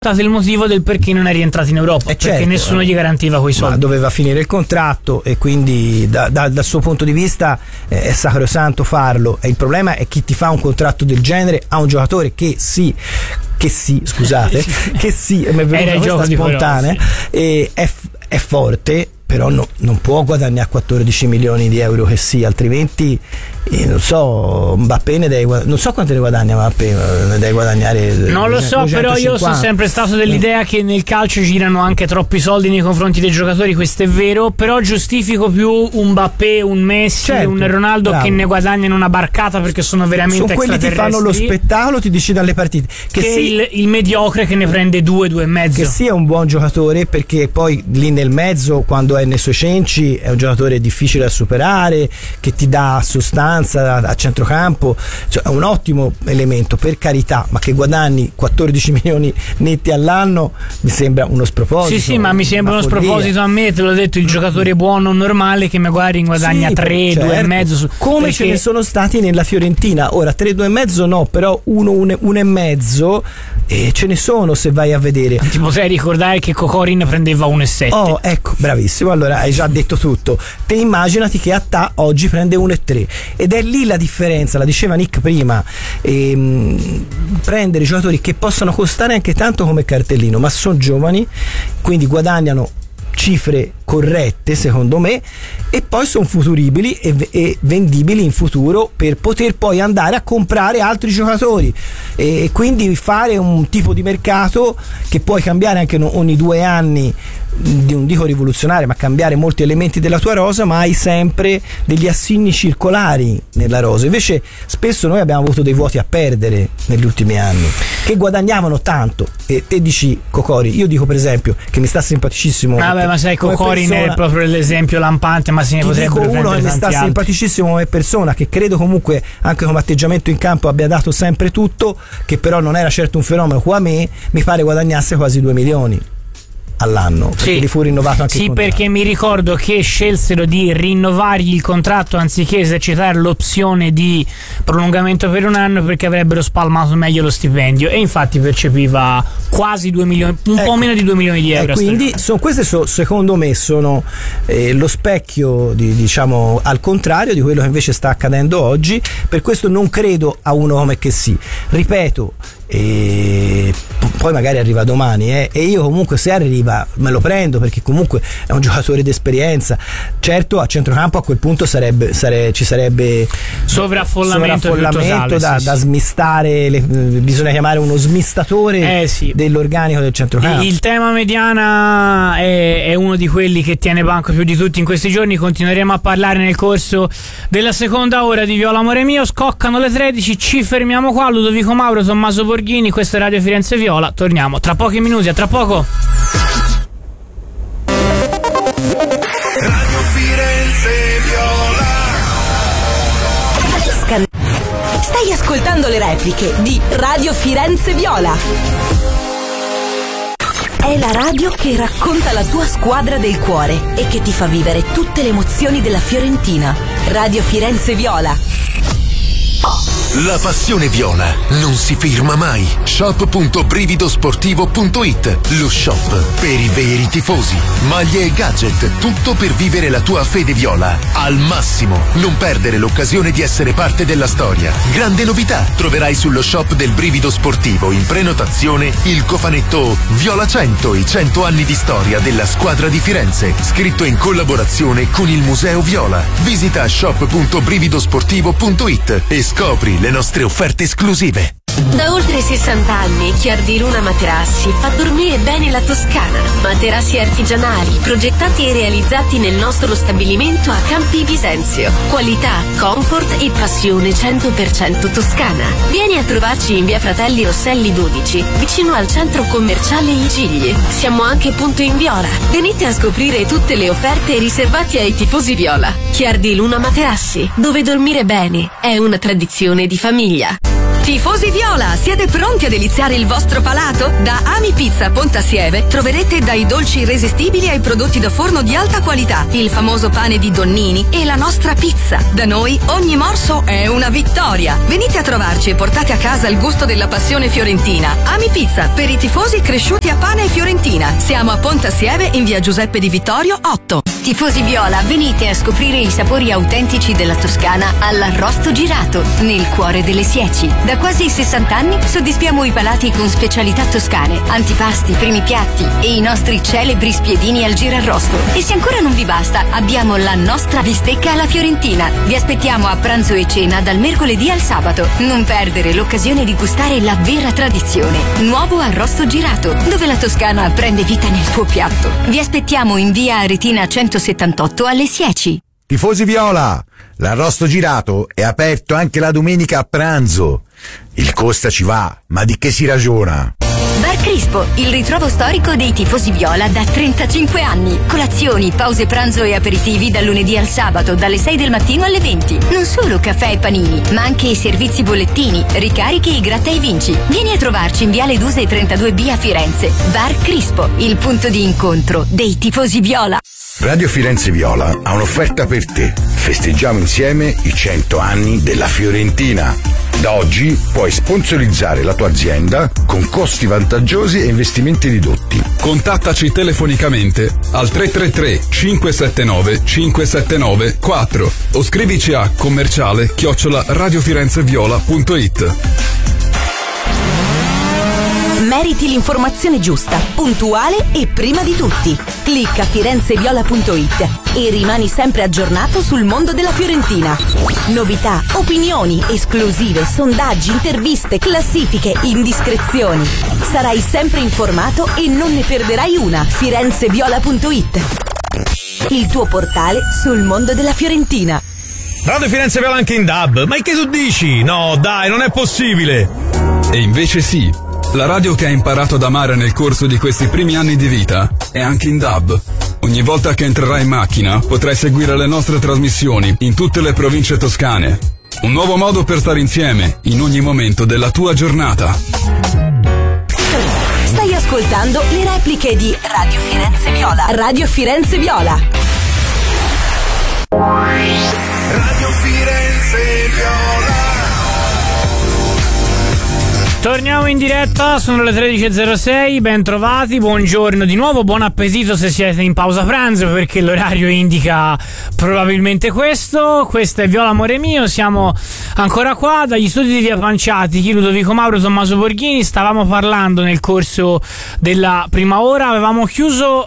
il motivo del perché non è rientrato in Europa, perché certo, nessuno gli garantiva quei soldi. Ma doveva finire il contratto e quindi dal suo punto di vista è sacrosanto farlo. E il problema è chi ti fa un contratto del genere a un giocatore che sì, scusate, che sì, mi è venuta questa spontanea, e è forte, però non può guadagnare 14 milioni di euro che sì, altrimenti non so, Mbappé non so quanto ne guadagna Mbappé, ne deve guadagnare non lo so, 250. Però io sono sempre stato dell'idea che nel calcio girano anche troppi soldi nei confronti dei giocatori, questo è vero, però giustifico più un Mbappé, un Messi, certo, un Ronaldo, bravo, che ne guadagnano una barcata perché sono veramente extraterrestri. Sono quelli che fanno lo spettacolo, ti decide dalle partite, che sì, il mediocre che ne prende 2,5. Che sì, è un buon giocatore, perché poi lì nel mezzo, quando è nei suoi cenci, è un giocatore difficile da superare, che ti dà sostanza a centrocampo, cioè è un ottimo elemento, per carità, ma che guadagni 14 milioni netti all'anno mi sembra uno sproposito. Sì, ma mi sembra uno sproposito a me, te l'ho detto, il giocatore buono normale che magari guadagna sì, 3, certo, 2,5 come perché... ce ne sono stati nella Fiorentina. Ora 3, 2,5 no, però 1,5 ce ne sono, se vai a vedere. Ti potrei ricordare che Kokorin prendeva 1,7. Oh, ecco, bravissimo, allora hai già detto tutto. Te immaginati che Attà oggi prende 1,3, ed è lì la differenza, la diceva Nick prima, prendere giocatori che possano costare anche tanto come cartellino, ma sono giovani, quindi guadagnano cifre corrette secondo me, e poi sono futuribili e vendibili in futuro per poter poi andare a comprare altri giocatori, e quindi fare un tipo di mercato che puoi cambiare anche ogni 2 anni, non dico rivoluzionare, ma cambiare molti elementi della tua rosa, ma hai sempre degli assegni circolari nella rosa. Invece spesso noi abbiamo avuto dei vuoti a perdere negli ultimi anni, che guadagnavano tanto, e te dici Kokorin, io dico per esempio che mi sta simpaticissimo. Vabbè, ma sai, Kokorin è proprio l'esempio lampante, ma se ne potrebbero prendere uno che mi sta altri. Simpaticissimo come persona, che credo comunque anche come atteggiamento in campo abbia dato sempre tutto, che però non era certo un fenomeno qua a me, mi pare guadagnasse quasi 2 milioni all'anno, perché sì, gli fu rinnovato anche il contratto. Perché mi ricordo che scelsero di rinnovargli il contratto anziché esercitare l'opzione di prolungamento per 1 anno, perché avrebbero spalmato meglio lo stipendio, e infatti percepiva quasi 2 milioni, po' meno di 2 milioni di euro. Quindi queste secondo me sono lo specchio diciamo al contrario di quello che invece sta accadendo oggi. Per questo non credo a uno come che sì, ripeto, e poi magari arriva domani, e io comunque se arriva me lo prendo, perché comunque è un giocatore d'esperienza. Certo, a centrocampo a quel punto ci sarebbe sovraffollamento da smistare, bisogna chiamare uno smistatore dell'organico del centrocampo. Il tema mediana è uno di quelli che tiene banco più di tutti in questi giorni. Continueremo a parlare nel corso della seconda ora di Viola Amore Mio. Scoccano le 13, ci fermiamo qua. Ludovico Mauro, Tommaso Borghini, questa è Radio Firenze Viola. Torniamo tra pochi minuti, a tra poco. Radio Firenze Viola. Stai ascoltando le repliche di Radio Firenze Viola. È la radio che racconta la tua squadra del cuore e che ti fa vivere tutte le emozioni della Fiorentina. Radio Firenze Viola. La passione viola non si ferma mai. Shop.brividosportivo.it, lo shop per i veri tifosi. Maglie e gadget, tutto per vivere la tua fede viola al massimo. Non perdere l'occasione di essere parte della storia. Grande novità, troverai sullo shop del Brivido Sportivo in prenotazione il cofanetto Viola 100, i 100 anni di storia della squadra di Firenze, scritto in collaborazione con il Museo Viola. Visita shop.brividosportivo.it e scopri le nostre offerte esclusive. Da oltre 60 anni Chiardi Luna Materassi fa dormire bene la Toscana. Materassi artigianali progettati e realizzati nel nostro stabilimento a Campi Bisenzio. Qualità, comfort e passione 100% toscana. Vieni a trovarci in via Fratelli Rosselli 12, vicino al centro commerciale I Gigli. Siamo anche punto in Viola. Venite a scoprire tutte le offerte riservate ai tifosi viola. Chiardi Luna Materassi, dove dormire bene è una tradizione di famiglia. Tifosi Viola, siete pronti a deliziare il vostro palato? Da Ami Pizza Pontasieve troverete dai dolci irresistibili ai prodotti da forno di alta qualità, il famoso pane di Donnini e la nostra pizza. Da noi ogni morso è una vittoria. Venite a trovarci e portate a casa il gusto della passione fiorentina. Ami Pizza, per i tifosi cresciuti a pane e fiorentina. Siamo a Pontasieve in via Giuseppe Di Vittorio 8. Tifosi Viola, venite a scoprire i sapori autentici della Toscana all'Arrosto Girato, nel cuore delle Sieci. Da quasi 60 anni soddisfiamo i palati con specialità toscane, antipasti, primi piatti e i nostri celebri spiedini al girarrosto. E se ancora non vi basta, abbiamo la nostra bistecca alla fiorentina. Vi aspettiamo a pranzo e cena dal mercoledì al sabato. Non perdere l'occasione di gustare la vera tradizione. Nuovo Arrosto Girato, dove la Toscana prende vita nel tuo piatto. Vi aspettiamo in via Aretina 178 alle Sieci. Tifosi Viola, l'Arrosto Girato è aperto anche la domenica a pranzo. Il costa ci va, ma di che si ragiona? Bar Crispo, il ritrovo storico dei tifosi Viola da 35 anni. Colazioni, pause pranzo e aperitivi dal lunedì al sabato, dalle 6 del mattino alle 20. Non solo caffè e panini, ma anche i servizi bollettini, ricarichi e gratta e vinci. Vieni a trovarci in Viale Duse 32B a Firenze. Bar Crispo, il punto di incontro dei tifosi Viola. Radio Firenze Viola ha un'offerta per te. Festeggiamo insieme i 100 anni della Fiorentina. Da oggi puoi sponsorizzare la tua azienda con costi vantaggiosi e investimenti ridotti. Contattaci telefonicamente al 333 579 579 4 o scrivici a commerciale@radiofirenzeviola.it. Meriti l'informazione giusta, puntuale e prima di tutti. Clicca firenzeviola.it e rimani sempre aggiornato sul mondo della Fiorentina. Novità, opinioni, esclusive, sondaggi, interviste, classifiche, indiscrezioni. Sarai sempre informato e non ne perderai una. firenzeviola.it, il tuo portale sul mondo della Fiorentina. Radio Firenze Viola anche in DAB. Ma che tu dici? No, dai, non è possibile. E invece sì. La radio che hai imparato ad amare nel corso di questi primi anni di vita è anche in DAB. Ogni volta che entrerai in macchina potrai seguire le nostre trasmissioni in tutte le province toscane. Un nuovo modo per stare insieme in ogni momento della tua giornata. Stai ascoltando le repliche di Radio Firenze Viola. Radio Firenze Viola. Radio Firenze Viola. Torniamo in diretta, sono le 13.06, ben trovati, buongiorno di nuovo, buon appetito se siete in pausa pranzo perché l'orario indica probabilmente questo. Questa è Viola Amore Mio, siamo ancora qua dagli studi di Via Panciati, Ludovico Mauro, Tommaso Borghini. Stavamo parlando nel corso della prima ora, avevamo chiuso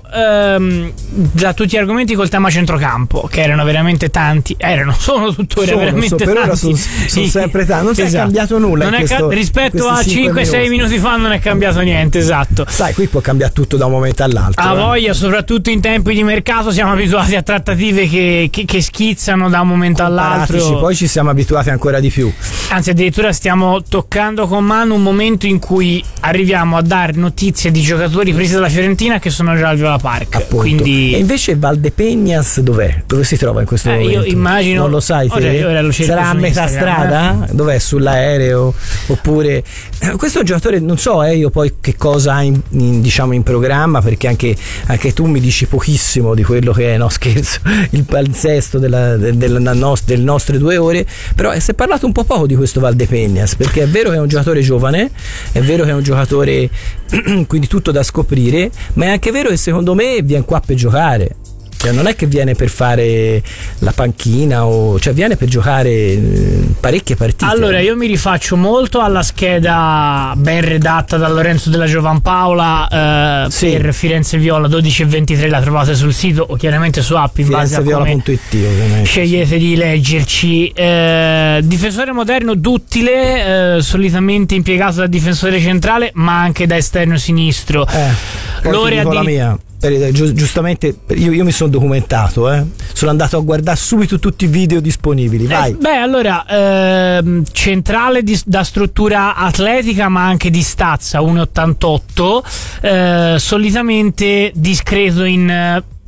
da tutti gli argomenti col tema centrocampo, che erano veramente tanti, sono tuttora veramente per tanti. Ora sono sempre tanti, non si è cambiato nulla non in rispetto a 5-6 minuti fa non è cambiato niente, esatto. Sai, qui può cambiare tutto da un momento all'altro. A voglia, soprattutto in tempi di mercato siamo abituati a trattative che schizzano da un momento all'altro. Poi ci siamo abituati ancora di più. Anzi, addirittura stiamo toccando con mano un momento in cui arriviamo a dare notizie di giocatori presi dalla Fiorentina che sono già al Viola Park. Quindi... E invece Valdepeñas dov'è? Dove si trova in questo momento? Io immagino. Non lo sai te? Ora lo sarà a metà strada? Dov'è? Sull'aereo? Oppure questo giocatore non so io poi che cosa ha in programma, perché anche tu mi dici pochissimo di quello che è, no scherzo, il palinsesto delle nostre 2 ore, però si è parlato un po' poco di questo Valdepeñas, perché è vero che è un giocatore giovane, è vero che è un giocatore quindi tutto da scoprire, ma è anche vero che secondo me viene qua per giocare. Non è che viene per fare la panchina, cioè viene per giocare parecchie partite. Allora io mi rifaccio molto alla scheda ben redatta da Lorenzo della Giovanpaola per Firenze Viola 12:23, la trovate sul sito o chiaramente su app in base a come scegliete di leggerci. Difensore moderno duttile, solitamente impiegato da difensore centrale ma anche da esterno sinistro. La mia. Giustamente io mi sono documentato, sono andato a guardare subito tutti i video disponibili. Vai. Allora centrale da struttura atletica ma anche di stazza, 1,88, solitamente discreto in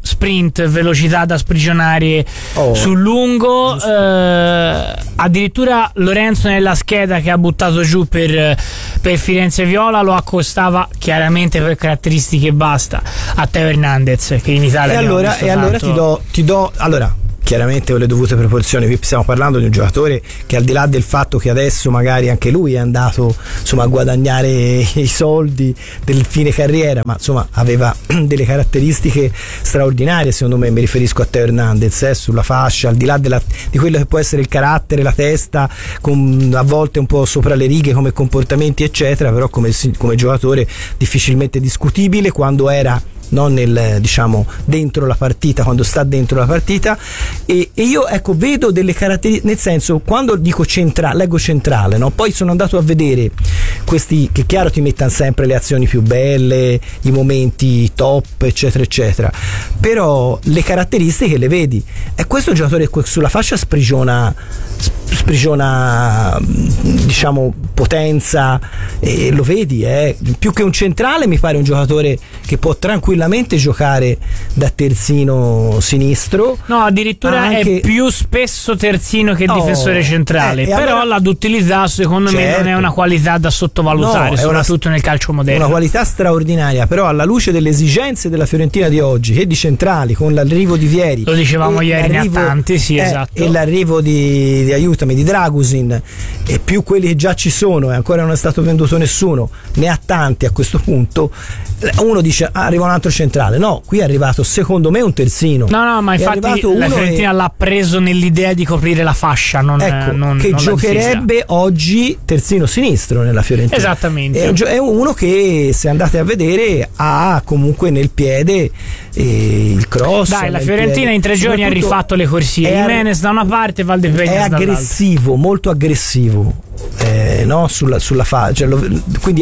sprint, velocità da sprigionare sul lungo. Addirittura Lorenzo nella scheda che ha buttato giù per Firenze Viola lo accostava chiaramente per caratteristiche basta a Teo Hernandez, che in Italia e allora ti do chiaramente con le dovute proporzioni. Qui stiamo parlando di un giocatore che, al di là del fatto che adesso magari anche lui è andato a guadagnare i soldi del fine carriera, ma insomma aveva delle caratteristiche straordinarie, secondo me. Mi riferisco a Teo Hernandez, sulla fascia, al di là di quello che può essere il carattere, la testa, a volte un po' sopra le righe come comportamenti eccetera, però come giocatore difficilmente discutibile quando era dentro la partita, quando sta dentro la partita. E io vedo delle caratteristiche, nel senso, quando dico leggo centrale, no? Poi sono andato a vedere questi che chiaro ti mettono sempre le azioni più belle, i momenti top eccetera eccetera, però le caratteristiche le vedi, e questo è un giocatore che sulla fascia sprigiona potenza, e lo vedi, più che un centrale mi pare un giocatore che può tranquillamente giocare da terzino sinistro. No, addirittura è più spesso terzino che difensore centrale, però allora, la duttilità secondo me non è una qualità da sottovalutare, soprattutto nel calcio moderno. Una qualità straordinaria, però alla luce delle esigenze della Fiorentina di oggi, che di centrali, con l'arrivo di Vieri, lo dicevamo ieri, ne ha tanti, sì, esatto, e l'arrivo di aiutami, di Dragusin, e più quelli che già ci sono, e ancora non è stato venduto nessuno, ne ha tanti a questo punto. Uno dice arriva un altro centrale, no, qui è arrivato secondo me un terzino. No, ma infatti la Fiorentina l'ha preso nell'idea di coprire la fascia, non che giocherebbe oggi terzino sinistro nella Fiorentina. Esattamente. È uno che, se andate a vedere, ha comunque nel piede il cross. Dai, la Fiorentina in 3 giorni ha rifatto le corsie. Jimenez da una parte, Valdepegnas dall'altra. È aggressivo, molto aggressivo. Sulla faccia, quindi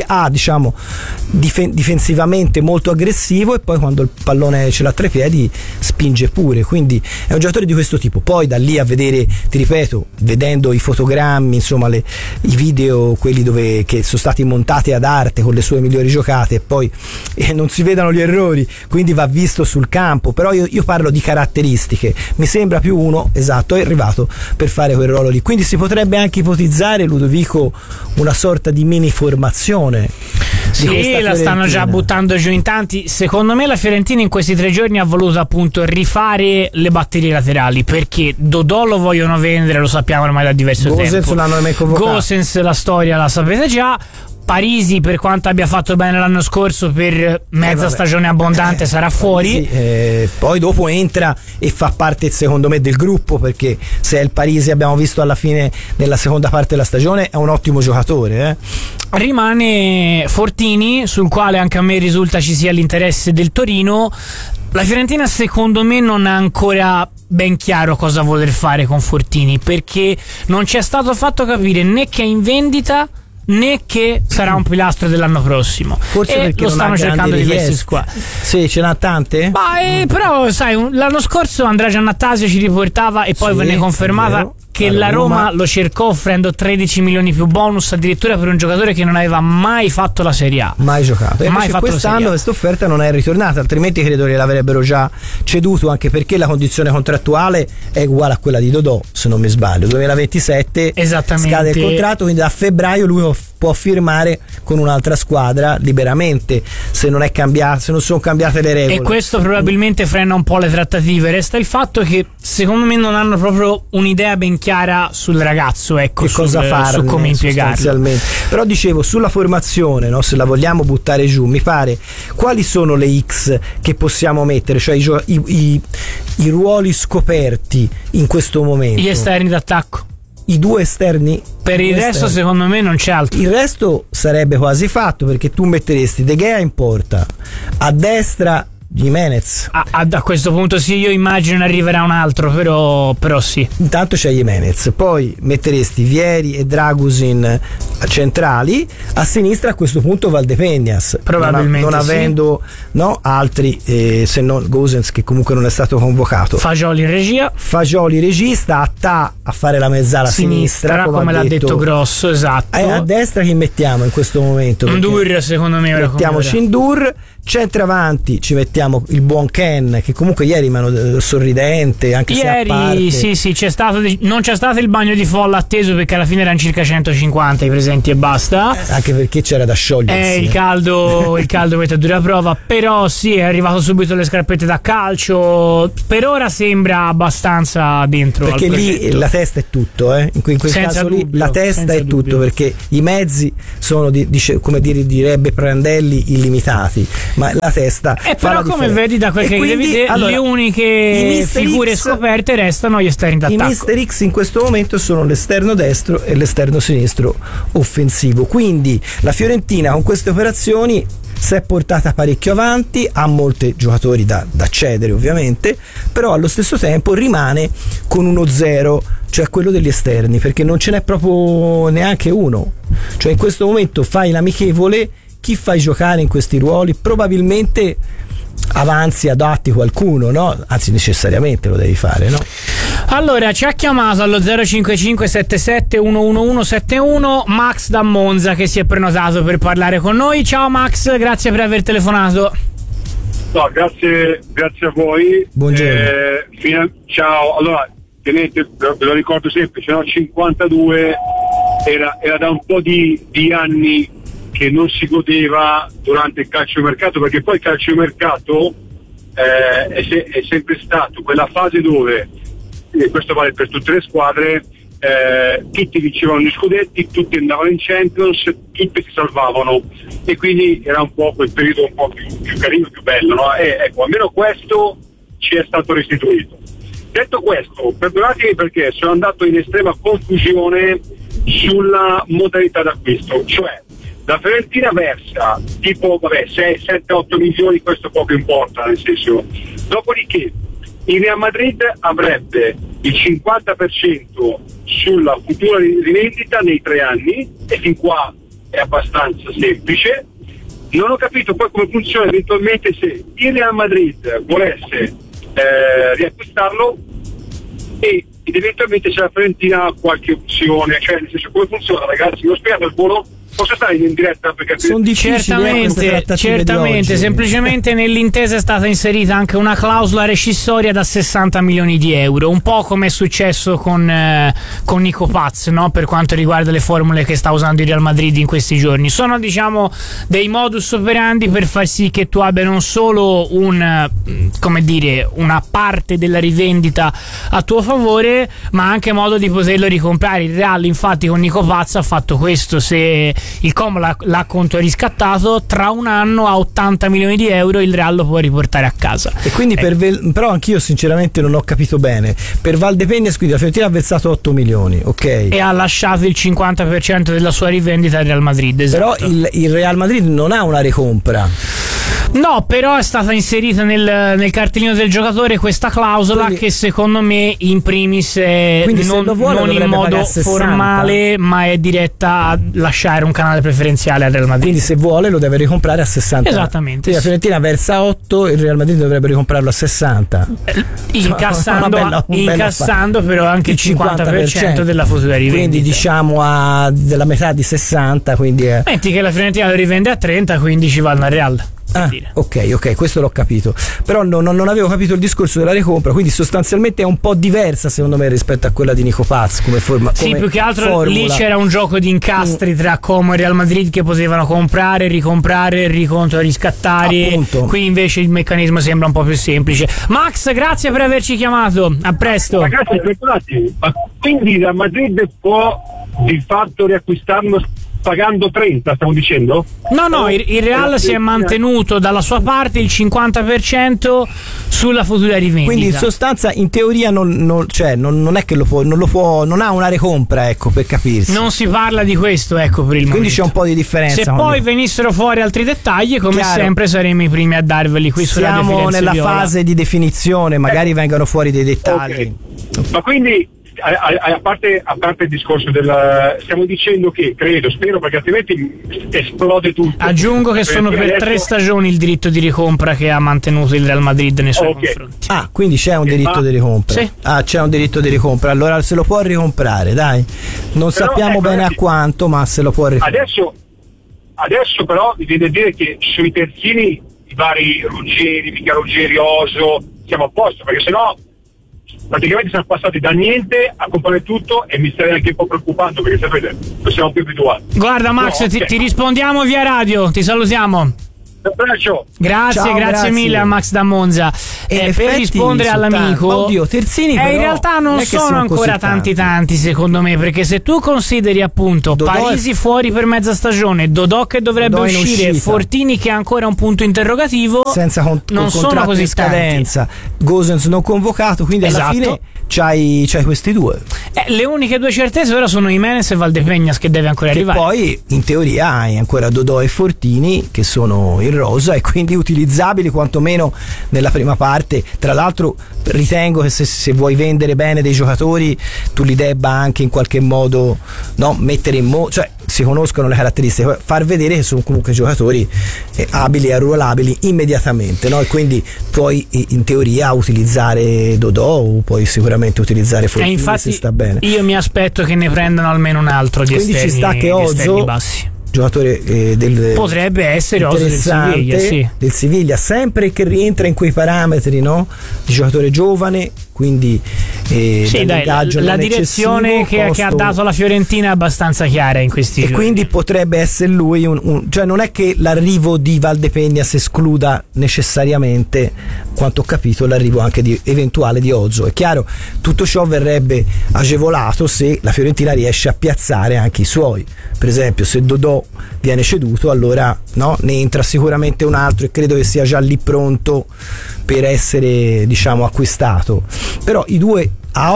difensivamente molto aggressivo, e poi quando il pallone ce l'ha tra i piedi spinge pure, quindi è un giocatore di questo tipo. Poi da lì a vedere, ti ripeto, vedendo i fotogrammi, insomma i video, quelli che sono stati montati ad arte con le sue migliori giocate, e poi non si vedano gli errori, quindi va visto sul campo. Però io parlo di caratteristiche, mi sembra più uno, esatto, è arrivato per fare quel ruolo lì, quindi si potrebbe anche ipotizzare, Ludovico, una sorta di mini formazione. Sì, la stanno già buttando giù in tanti. Secondo me la Fiorentina in questi 3 giorni ha voluto appunto rifare le batterie laterali, perché Dodò lo vogliono vendere, lo sappiamo ormai da diverso tempo. L'hanno mai convocato. Gosens, la storia la sapete già. Parisi, per quanto abbia fatto bene l'anno scorso, per mezza stagione abbondante sarà fuori. Poi dopo entra e fa parte, secondo me, del gruppo, perché se è il Parisi, abbiamo visto alla fine nella seconda parte della stagione, è un ottimo giocatore. Rimane Fortini, sul quale anche a me risulta ci sia l'interesse del Torino. La Fiorentina secondo me non ha ancora ben chiaro cosa voler fare con Fortini, perché non ci è stato fatto capire né che è in vendita né che sarà un pilastro dell'anno prossimo. Forse perché lo stanno cercando diversi squadre. Sì, ce n'ha tante? Però sai, l'anno scorso Andrea Giannattasio ci riportava, e poi venne confermata che la Roma lo cercò offrendo 13 milioni più bonus, addirittura per un giocatore che non aveva mai fatto la Serie A, mai giocato, e mai fatto quest'anno questa offerta non è ritornata, altrimenti credo che l'avrebbero già ceduto, anche perché la condizione contrattuale è uguale a quella di Dodò, se non mi sbaglio, 2027 scade il contratto, quindi da febbraio lui può firmare con un'altra squadra liberamente, se non sono cambiate le regole, e questo probabilmente frena un po' le trattative. Resta il fatto che secondo me non hanno proprio un'idea ben chiara sul ragazzo, ecco, cosa farne, su come impiegarlo. Però dicevo, sulla formazione, se la vogliamo buttare giù, mi pare, quali sono le X che possiamo mettere, cioè i ruoli scoperti in questo momento? Gli esterni d'attacco, i 2 esterni. Per il resto secondo me non c'è altro. Il resto sarebbe quasi fatto, perché tu metteresti De Gea in porta, a destra Jimenez. A questo punto sì, io immagino arriverà un altro, però sì. Intanto c'è Jimenez, poi metteresti Vieri e Dragusin centrali, a sinistra a questo punto Valdepegnas, probabilmente non avendo altri, se non Gosens, che comunque non è stato convocato. Fagioli in regia, regista, a fare la mezzala sinistra come l'ha detto Grosso, esatto. A destra chi mettiamo in questo momento? Ndur, secondo me mettiamo Cindur, centravanti ci mettiamo abbiamo il buon Ken, che comunque ieri sorridente, anche se a parte. Ieri sì, non c'è stato il bagno di folla atteso, perché alla fine erano circa 150 i presenti e basta. Anche perché c'era da sciogliersi. Il caldo mette a dura prova, però sì, è arrivato subito le scarpette da calcio. Per ora sembra abbastanza dentro. Perché lì la testa è tutto, in quel caso lì la testa è tutto, perché i mezzi sono come direbbe Prandelli illimitati, ma la testa però come vedi da quel che vedi, le uniche figure scoperte restano gli esterni d'attacco. I Mister X in questo momento sono l'esterno destro e l'esterno sinistro offensivo, quindi la Fiorentina con queste operazioni si è portata parecchio avanti, ha molti giocatori da cedere ovviamente, però allo stesso tempo rimane con uno 0, cioè quello degli esterni, perché non ce n'è proprio neanche uno. Cioè in questo momento fai l'amichevole, chi fai giocare in questi ruoli? Probabilmente avanzi, adatti qualcuno, no? Anzi, necessariamente lo devi fare, no? Allora, ci ha chiamato allo 055 77 11171 Max da Monza, che si è prenotato per parlare con noi. Ciao Max, grazie per aver telefonato. No, grazie a voi. Buongiorno. Ciao, allora tenete, ve lo ricordo sempre, ce n'ho 52, era da un po' di anni che non si godeva durante il calciomercato, perché poi il calciomercato è sempre stato quella fase dove, e questo vale per tutte le squadre, tutti vincevano gli scudetti, tutti andavano in Champions, tutti si salvavano, e quindi era un po' quel periodo un po' più carino, più bello, no? Ecco, almeno questo ci è stato restituito. Detto questo, perdonatemi perché sono andato in estrema confusione sulla modalità d'acquisto, cioè la Fiorentina versa tipo 6, 7, 8 milioni, questo poco importa, nel senso, dopodiché il Real Madrid avrebbe il 50% sulla futura rivendita nei 3 anni, e fin qua è abbastanza semplice. Non ho capito poi come funziona eventualmente se il Real Madrid volesse riacquistarlo, e eventualmente se la Fiorentina ha qualche opzione, cioè nel senso, come funziona, ragazzi? L'ho spiegato al volo. Posso stare in diretta perché sono difficili, certamente, semplicemente nell'intesa è stata inserita anche una clausola rescissoria da 60 milioni di euro, un po' come è successo con Nico Paz, no? Per quanto riguarda le formule che sta usando il Real Madrid in questi giorni. Sono, diciamo, dei modus operandi per far sì che tu abbia non solo una parte della rivendita a tuo favore, ma anche modo di poterlo ricomprare. Il Real infatti con Nico Paz ha fatto questo: se il Como l'ha contoriscattato, tra un anno a 80 milioni di euro il Real lo può riportare a casa. E quindi però anch'io sinceramente non ho capito bene. Per Valdepeñas quindi la Fiorentina ha versato 8 milioni, ok, e ha lasciato il 50% della sua rivendita al Real Madrid, esatto. Però il Real Madrid non ha una recompra. No, però è stata inserita nel cartellino del giocatore questa clausola, quindi, che secondo me in primis è non in modo formale, ma è diretta a lasciare un canale preferenziale al Real Madrid. Quindi se vuole lo deve ricomprare a 60. Esattamente. Quindi la Fiorentina versa 8, il Real Madrid dovrebbe ricomprarlo a 60. Incassando però anche il 50% della futura rivendita. Quindi diciamo della metà di 60, quindi metti che la Fiorentina lo rivende a 30, quindi ci vanno al Real. Ok, questo l'ho capito. Però non avevo capito il discorso della recompra, quindi sostanzialmente è un po' diversa secondo me rispetto a quella di Nico Paz come forma. Sì, più che altro lì c'era un gioco di incastri tra Como e Real Madrid che potevano comprare, ricomprare, riconto, riscattare. Appunto. Qui invece il meccanismo sembra un po' più semplice. Max, grazie per averci chiamato, a presto. Ragazzi, perdonati, ma quindi Real Madrid può di fatto riacquistarlo pagando 30, stiamo dicendo? No, il Real si è mantenuto dalla sua parte il 50% sulla futura rivendita. Quindi in sostanza, in teoria non è che non ha una recompra, ecco, per capirsi. Non si parla di questo, ecco, per il momento. Quindi c'è un po' di differenza. Se poi venissero fuori altri dettagli, come sempre saremo i primi a darveli qui su Radio Firenze Viola. Siamo nella fase di definizione, magari vengano fuori dei dettagli. Okay. Ma quindi a parte il discorso stiamo dicendo che spero perché altrimenti esplode tutto. Aggiungo che sono per 3 stagioni il diritto di ricompra che ha mantenuto il Real Madrid nei suoi confronti. Quindi c'è un diritto di ricompra. Sì. C'è un diritto di ricompra, allora se lo può ricomprare, dai. Non sappiamo bene a quanto, ma se lo può ricomprare. Adesso però mi viene a dire che sui terzini i vari Ruggeri, Mica Ruggeri, Oso, siamo a posto, perché sennò praticamente siamo passati da niente a comprare tutto e mi starei anche un po' preoccupato, perché sapete, non siamo più abituati. Guarda Max, no, okay. ti rispondiamo via radio, ti salutiamo. Grazie mille a Max da Monza. Per rispondere all'amico, oddio, terzini però in realtà non sono ancora tanti secondo me, perché se tu consideri appunto Dodò Parisi fuori per mezza stagione, Dodò che dovrebbe uscire, Fortini che è ancora un punto interrogativo, senza non sono contratto così in scadenza, tanti. Gosens non convocato, quindi alla fine c'hai questi due. Le uniche due certezze ora sono Jimenez e Valdepeñas che deve ancora arrivare. Poi in teoria hai ancora Dodò e Fortini che sono in rosa e quindi utilizzabili quantomeno nella prima parte. Tra l'altro ritengo che se vuoi vendere bene dei giocatori tu li debba anche in qualche modo, no, mettere in modo, cioè si conoscono le caratteristiche, far vedere che sono comunque giocatori abili e arruolabili immediatamente, no? E quindi puoi in teoria utilizzare Dodò o puoi sicuramente utilizzare Fortini, infatti se sta bene. Io mi aspetto che ne prendano almeno un altro di quindi esterni, ci sta che Ozzo, giocatore potrebbe essere Ozzo del Siviglia, sì. Del Siviglia, sempre che rientra in quei parametri, no? Di giocatore giovane, quindi sì, dai, la direzione che ha dato la Fiorentina è abbastanza chiara in questi giorni. Quindi potrebbe essere lui cioè non è che l'arrivo di Valdepeñas escluda necessariamente, quanto ho capito, l'arrivo anche eventuale di Ozzo. È chiaro, tutto ciò verrebbe agevolato se la Fiorentina riesce a piazzare anche i suoi. Per esempio, se Dodò viene ceduto, allora no, ne entra sicuramente un altro e credo che sia già lì pronto per essere, diciamo, acquistato. Però i due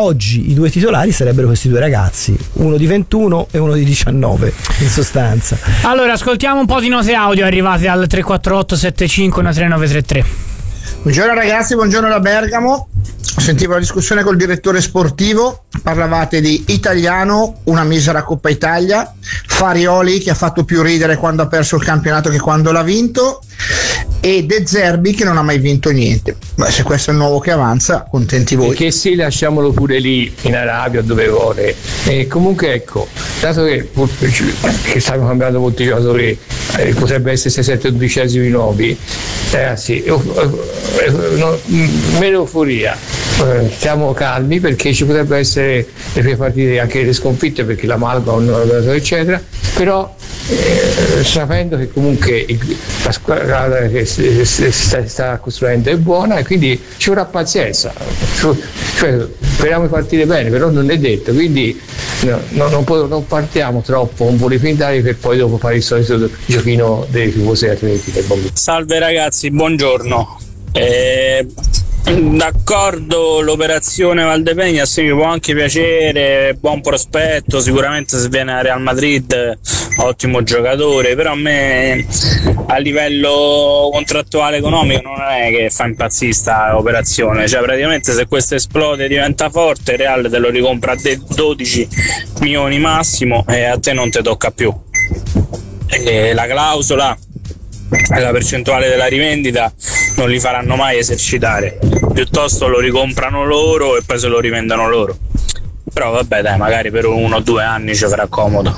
titolari sarebbero questi due ragazzi, uno di 21 e uno di 19 in sostanza. Allora ascoltiamo un po' di note audio arrivate al 348 75 3933. Buongiorno ragazzi, buongiorno da Bergamo. Sentivo la discussione col direttore sportivo, parlavate di Italiano, una misera Coppa Italia, Farioli che ha fatto più ridere quando ha perso il campionato che quando l'ha vinto, e De Zerbi che non ha mai vinto niente. Beh, se questo è il nuovo che avanza, contenti voi. Che sì, lasciamolo pure lì in Arabia dove vuole. E comunque ecco, dato che stanno cambiando molti giocatori, potrebbe essere 6-7-12 nuovi, ragazzi, meno euforia, stiamo calmi perché ci potrebbe essere le prime partite anche le sconfitte perché la Malga eccetera, però sapendo che comunque la squadra che si sta costruendo è buona e quindi ci vorrà pazienza, cioè speriamo di partire bene, però non è detto, quindi non partiamo troppo un voli pindari per poi dopo fare il solito giochino dei tifosi atleti. Salve ragazzi, buongiorno. D'accordo, l'operazione Valdepeñas mi può anche piacere, buon prospetto, sicuramente se viene a Real Madrid ottimo giocatore, però a me a livello contrattuale economico non è che fa impazzire sta operazione, cioè praticamente se questo esplode e diventa forte il Real te lo ricompra a 12 milioni massimo e a te non ti tocca più. E la clausola e la percentuale della rivendita non li faranno mai esercitare, piuttosto lo ricomprano loro e poi se lo rivendono loro, però vabbè dai, magari per 1 o 2 anni ci farà comodo.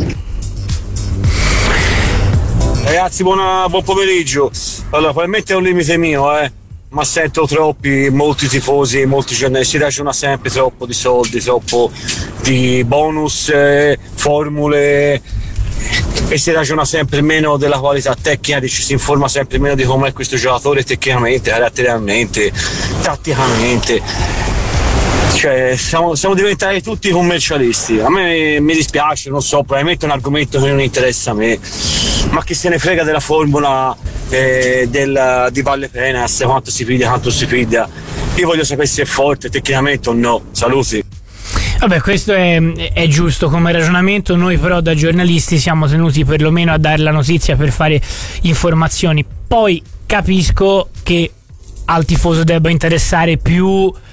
Ragazzi, buon pomeriggio. Allora, probabilmente è un limite mio, ma sento molti tifosi, molti giornalisti ragionano sempre troppo di soldi, troppo di bonus, formule, e si ragiona sempre meno della qualità tecnica, ci si informa sempre meno di come è questo giocatore tecnicamente, caratterialmente, tatticamente. Cioè siamo diventati tutti commercialisti. A me mi dispiace, non so, probabilmente è un argomento che non interessa a me, ma chi se ne frega della formula di Valdepeñas, quanto si piglia. Io voglio sapere se è forte tecnicamente o no. Saluti. Vabbè, questo è giusto come ragionamento, noi però da giornalisti siamo tenuti perlomeno a dare la notizia per fare informazioni. Poi capisco che al tifoso debba interessare più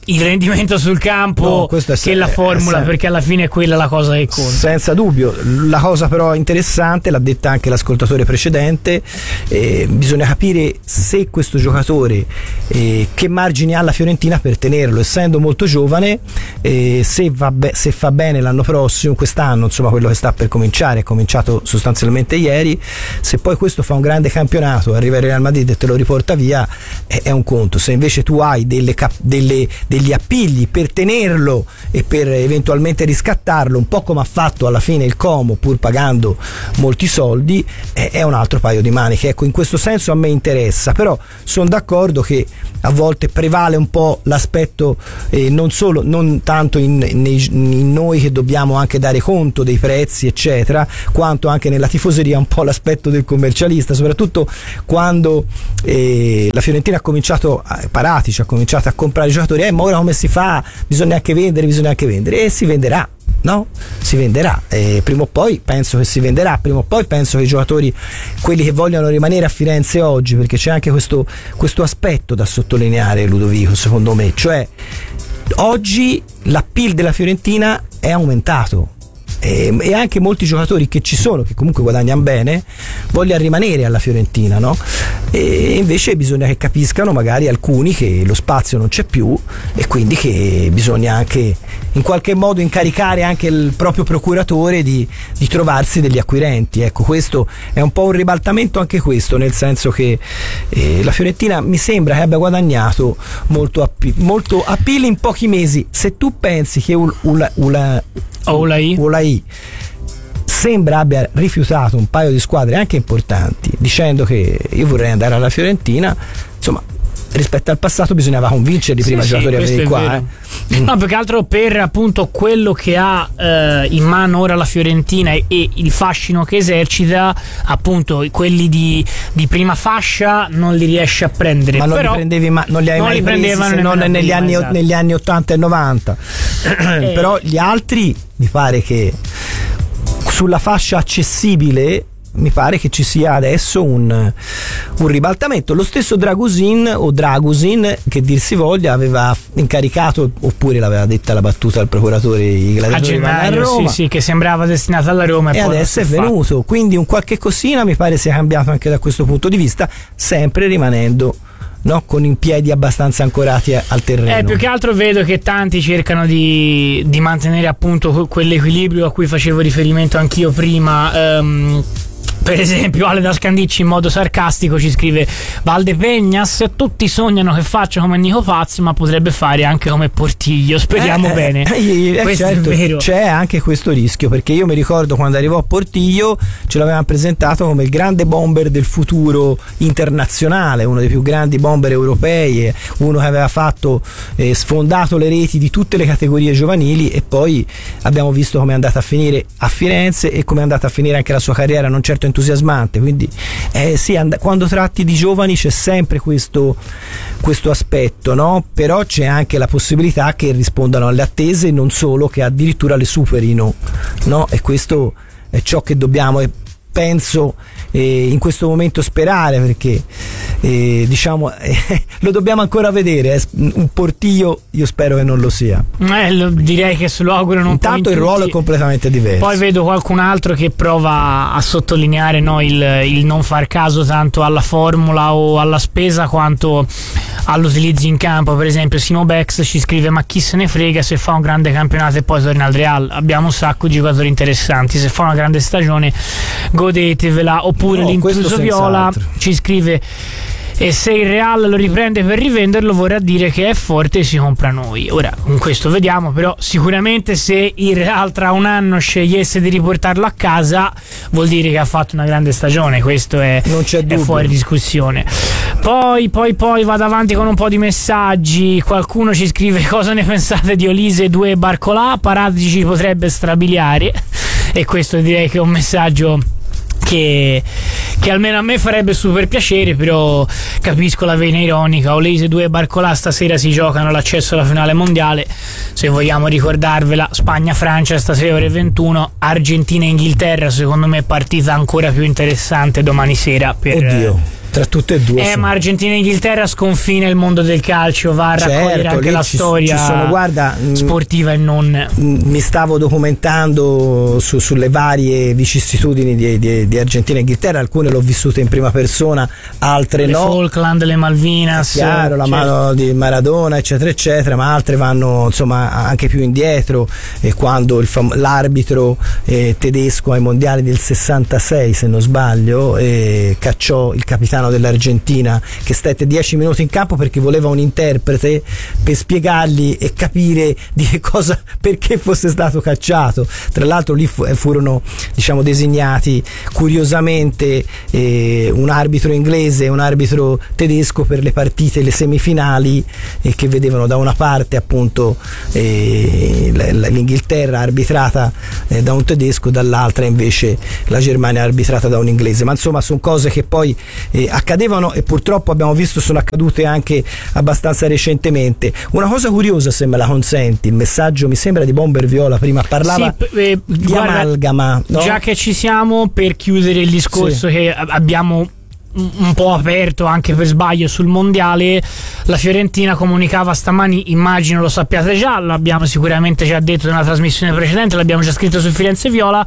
il rendimento sul campo che la formula, perché alla fine è quella la cosa che conta. Senza dubbio. La cosa però interessante, l'ha detta anche l'ascoltatore precedente, bisogna capire se questo giocatore che margini ha la Fiorentina per tenerlo, essendo molto giovane, se fa bene l'anno prossimo, quest'anno, insomma quello che sta per cominciare, è cominciato sostanzialmente ieri, se poi questo fa un grande campionato, arriva il Real Madrid e te lo riporta via, è un conto. Se invece tu hai degli appigli per tenerlo e per eventualmente riscattarlo, un po' come ha fatto alla fine il Como, pur pagando molti soldi, è un altro paio di maniche. Ecco, in questo senso a me interessa, però sono d'accordo che a volte prevale un po' l'aspetto non tanto in noi che dobbiamo anche dare conto dei prezzi eccetera, quanto anche nella tifoseria un po' l'aspetto del commercialista, soprattutto quando la Fiorentina ha cominciato Paratici ha cominciato a comprare giocatori, ma ora come si fa? Bisogna anche vendere, e si venderà. No? Si venderà, prima o poi penso che si venderà, prima o poi penso che i giocatori, quelli che vogliono rimanere a Firenze oggi, perché c'è anche questo aspetto da sottolineare, Ludovico, secondo me, cioè oggi l'appeal della Fiorentina è aumentato e anche molti giocatori che ci sono, che comunque guadagnano bene, vogliono rimanere alla Fiorentina, no? E invece bisogna che capiscano magari alcuni che lo spazio non c'è più e quindi che bisogna anche in qualche modo incaricare anche il proprio procuratore di trovarsi degli acquirenti. Ecco, questo è un po' un ribaltamento anche questo, nel senso che la Fiorentina mi sembra che abbia guadagnato molto appeal in pochi mesi. Se tu pensi che Olai sembra abbia rifiutato un paio di squadre anche importanti dicendo che io vorrei andare alla Fiorentina, insomma rispetto al passato bisognava convincerli prima giocatori a venire qua. No, più che altro per appunto quello che ha in mano ora la Fiorentina e il fascino che esercita, appunto quelli di prima fascia non li riesce a prendere. Ma non li prendevi, non li hai mai presi se non negli anni 80 e 90. Però gli altri mi pare che sulla fascia accessibile mi pare che ci sia adesso un ribaltamento. Lo stesso Dragusin, che dir si voglia, aveva incaricato, oppure l'aveva detta la battuta al procuratore i gladiatori a Roma, sì, che sembrava destinato alla Roma e adesso è venuto, quindi un qualche cosina mi pare sia cambiato anche da questo punto di vista, sempre rimanendo con i piedi abbastanza ancorati al terreno. Più che altro vedo che tanti cercano di mantenere appunto quell'equilibrio a cui facevo riferimento anch'io prima. Per esempio Ale da Scandicci in modo sarcastico ci scrive: Valdepegnas, tutti sognano che faccia come Nico Paz, ma potrebbe fare anche come Portiglio, speriamo bene. Questo certo, è vero. C'è anche questo rischio, perché io mi ricordo quando arrivò a Portiglio ce l'avevano presentato come il grande bomber del futuro internazionale, uno dei più grandi bomber europei, uno che aveva fatto sfondato le reti di tutte le categorie giovanili, e poi abbiamo visto come è andata a finire a Firenze e come è andata a finire anche la sua carriera non certo entusiasmante. Quindi sì, quando tratti di giovani c'è sempre questo aspetto, no? Però c'è anche la possibilità che rispondano alle attese, non solo, che addirittura le superino, no? E questo è ciò che dobbiamo, penso, in questo momento sperare, perché lo dobbiamo ancora vedere. Un Portiglio io spero che non lo sia. Direi che se lo augurano un po'. Intanto il ruolo è completamente diverso. Poi vedo qualcun altro che prova a sottolineare il non far caso tanto alla formula o alla spesa quanto all'utilizzo in campo. Per esempio Simo Bex ci scrive: ma chi se ne frega se fa un grande campionato e poi torna al Real, abbiamo un sacco di giocatori interessanti, se fa una grande stagione godetevela. Oppure l'intruso Viola ci scrive: e se il Real lo riprende per rivenderlo vorrà dire che è forte e si compra noi. Ora, con questo vediamo, però sicuramente se il Real tra un anno scegliesse di riportarlo a casa vuol dire che ha fatto una grande stagione, questo è fuori discussione. Poi vado avanti con un po' di messaggi. Qualcuno ci scrive: cosa ne pensate di Olise 2 Barcolà? Paratici ci potrebbe strabiliare. E questo direi che è un messaggio che almeno a me farebbe super piacere, però capisco la vena ironica. Olise 2 e Barcolà stasera si giocano l'accesso alla finale mondiale, se vogliamo ricordarvela. Spagna-Francia stasera ore 21, Argentina-Inghilterra secondo me partita ancora più interessante domani sera per tra tutte e due. Ma Argentina e Inghilterra sconfina il mondo del calcio, va a raccogliere anche la storia sportiva e non. Mi stavo documentando sulle varie vicissitudini di Argentina e Inghilterra, alcune l'ho vissute in prima persona, altre le no. Falkland, le Malvinas, chiaro, la mano di Maradona, eccetera eccetera, ma altre vanno insomma anche più indietro, quando l'arbitro tedesco ai mondiali del 66, se non sbaglio, cacciò il capitano dell'Argentina, che stette 10 minuti in campo perché voleva un interprete per spiegargli e capire di che cosa, perché fosse stato cacciato. Tra l'altro lì furono, diciamo, designati curiosamente un arbitro inglese e un arbitro tedesco per le partite, le semifinali, che vedevano da una parte appunto l'Inghilterra arbitrata da un tedesco, dall'altra invece la Germania arbitrata da un inglese. Ma insomma sono cose che poi accadevano, e purtroppo abbiamo visto sono accadute anche abbastanza recentemente. Una cosa curiosa, se me la consenti, il messaggio mi sembra di Bomber Viola prima parlava di amalgama, no? Già che ci siamo, per chiudere il discorso che abbiamo un po' aperto anche per sbaglio sul mondiale, la Fiorentina comunicava stamani, immagino lo sappiate già, l'abbiamo sicuramente già detto nella trasmissione precedente, l'abbiamo già scritto su Firenze Viola,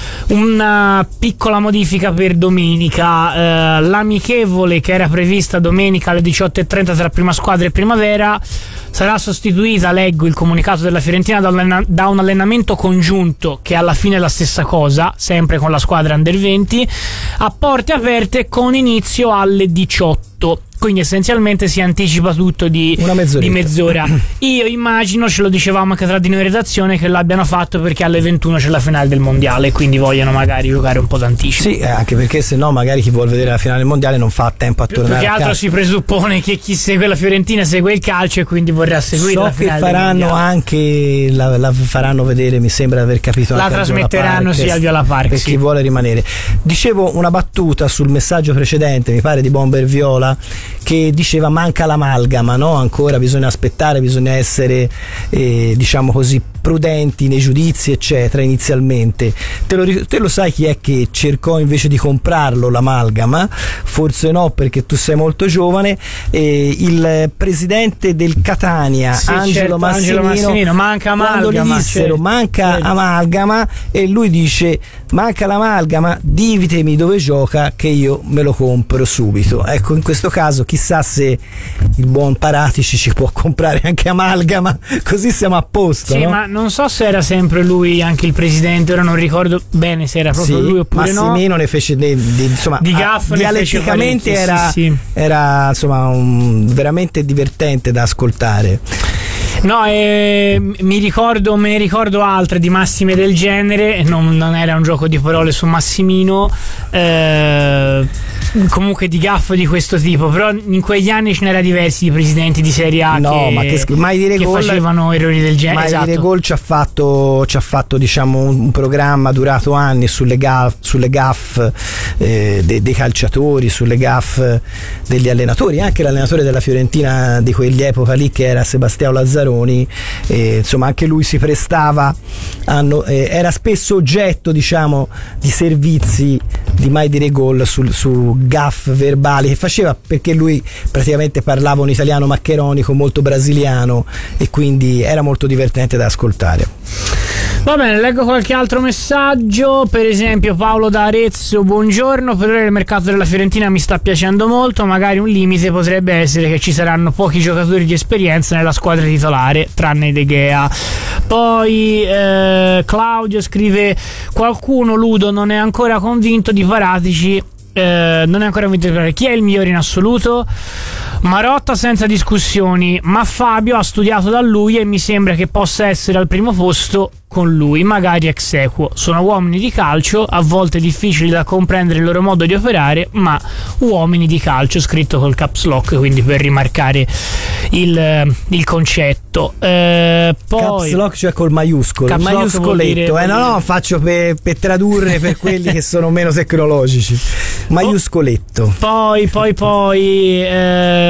una piccola modifica per domenica. L'amichevole che era prevista domenica alle 18:30 tra prima squadra e Primavera sarà sostituita, leggo il comunicato della Fiorentina, da un allenamento congiunto, che alla fine è la stessa cosa, sempre con la squadra Under 20, a porte aperte con inizio alle 18. Quindi essenzialmente si anticipa tutto di mezz'ora. Io immagino, ce lo dicevamo anche tra di noi in redazione, che l'abbiano fatto perché alle 21 c'è la finale del mondiale, quindi vogliono magari giocare un po' d'anticipo. Sì, anche perché se no magari chi vuol vedere la finale del mondiale non fa tempo a tornare. Più che altro si presuppone che chi segue la Fiorentina segue il calcio e quindi vorrà seguire la finale. So che faranno anche la faranno vedere, mi sembra di aver capito, la trasmetteranno sì al Viola Park per chi vuole rimanere. Dicevo una battuta sul messaggio precedente, mi pare di Bomber Viola, che diceva manca l'amalgama, no? Ancora bisogna aspettare, bisogna essere diciamo così prudenti nei giudizi eccetera. Inizialmente te lo sai chi è che cercò invece di comprarlo l'amalgama? Forse no, perché tu sei molto giovane. Il presidente del Catania, sì, Angelo Massimino, manca amalgama, quando gli dissero manca amalgama, e lui dice manca l'amalgama, ditemi dove gioca che io me lo compro subito. Ecco, in questo caso chissà se il buon Paratici ci può comprare anche amalgama, così siamo a posto. Sì, no? ma non so se era sempre lui anche il presidente, ora non ricordo bene se era proprio lui oppure Massimino no. Ne fece insomma, di gaff dialetticamente era insomma veramente divertente da ascoltare. No, me ne ricordo altre di massime del genere, non era un gioco di parole su Massimino, comunque di gaff di questo tipo, però in quegli anni ce n'era diversi di presidenti di Serie A che facevano errori del genere. Mai dire gol ci ha fatto diciamo un programma durato anni sulle gaff dei calciatori, sulle gaff degli allenatori, anche l'allenatore della Fiorentina di quell'epoca lì, che era Sebastiano Lazzaroni, insomma anche lui si prestava, era spesso oggetto, diciamo, di servizi di mai dire gol su gaff verbali che faceva, perché lui praticamente parlava un italiano maccheronico molto brasiliano e quindi era molto divertente da ascoltare. Va bene, leggo qualche altro messaggio. Per esempio Paolo da Arezzo: buongiorno, per ora il mercato della Fiorentina mi sta piacendo molto, magari un limite potrebbe essere che ci saranno pochi giocatori di esperienza nella squadra titolare, tranne De Gea. Poi Claudio scrive: qualcuno, Ludo, non è ancora convinto di Paratici, non è ancora convinto di chi è il migliore in assoluto. Marotta senza discussioni, ma Fabio ha studiato da lui e mi sembra che possa essere al primo posto con lui, magari ex equo. Sono uomini di calcio, a volte difficili da comprendere il loro modo di operare, ma uomini di calcio, scritto col caps lock, quindi per rimarcare il concetto. Poi caps lock, cioè col maiuscolo, il maiuscoletto, no, faccio per tradurre per quelli che sono meno tecnologici. Maiuscoletto. Poi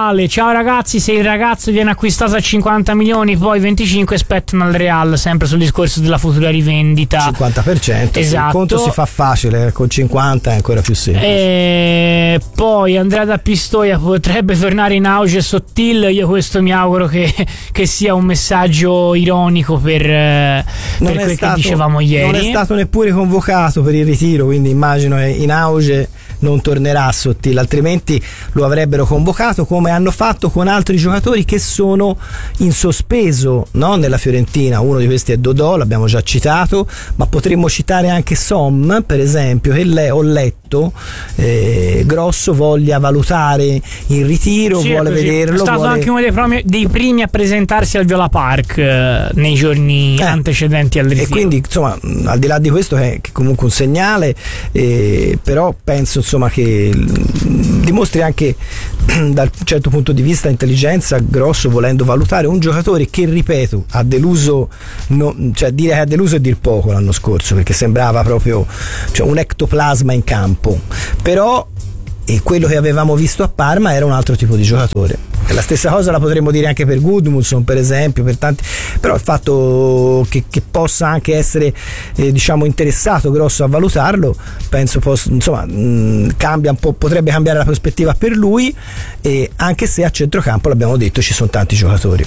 Ale, ciao ragazzi, se il ragazzo viene acquistato a 50 milioni poi 25 spettano al Real, sempre sul discorso della futura rivendita. 50%, esatto. Il conto si fa facile, con 50 è ancora più semplice. Poi Andrea da Pistoia, potrebbe tornare in auge Sottil, io questo mi auguro che sia un messaggio ironico per quel che dicevamo ieri. Non è stato neppure convocato per il ritiro, quindi immagino che in auge non tornerà Sottil, altrimenti lo avrebbero convocato, come hanno fatto con altri giocatori che sono in sospeso, no? Nella Fiorentina. Uno di questi è Dodò, l'abbiamo già citato, ma potremmo citare anche Som, per esempio, che ho letto Grosso voglia valutare il ritiro, sì, vuole vederlo. È stato anche uno dei primi a presentarsi al Viola Park nei giorni antecedenti al ritiro. E quindi insomma, al di là di questo è comunque un segnale, però penso insomma che dimostri anche dal certo punto di vista intelligenza Grosso, volendo valutare un giocatore che, ripeto, ha deluso, cioè dire che ha deluso è dir poco l'anno scorso, perché sembrava proprio un ectoplasma in campo, però quello che avevamo visto a Parma era un altro tipo di giocatore. La stessa cosa la potremmo dire anche per Gudmundsson, per esempio, per tanti, però il fatto che possa anche essere interessato Grosso a valutarlo, penso cambia un po', potrebbe cambiare la prospettiva per lui, anche se a centrocampo, l'abbiamo detto, ci sono tanti giocatori.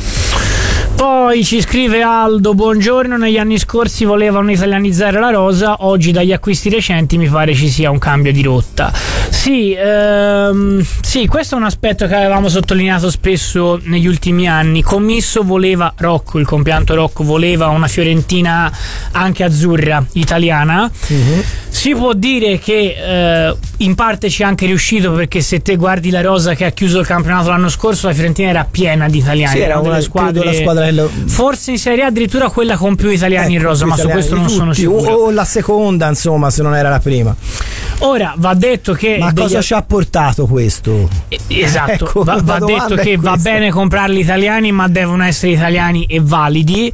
Poi ci scrive Aldo, buongiorno, negli anni scorsi volevano italianizzare la rosa, oggi dagli acquisti recenti mi pare ci sia un cambio di rotta. Sì, questo è un aspetto che avevamo sottolineato spesso negli ultimi anni. Commisso voleva, il compianto Rocco voleva una Fiorentina anche azzurra, italiana. Si può dire che in parte ci è anche riuscito, perché se te guardi la rosa che ha chiuso il campionato l'anno scorso, la Fiorentina era piena di italiani. Sì, era una squadra forse in Serie A addirittura quella con più italiani in rosa, ma su questo non sono sicuro. O la seconda, insomma, se non era la prima. Ora va detto che cosa ci ha portato questo? Esatto, ecco, va detto che va bene comprarli italiani, ma devono essere italiani e validi.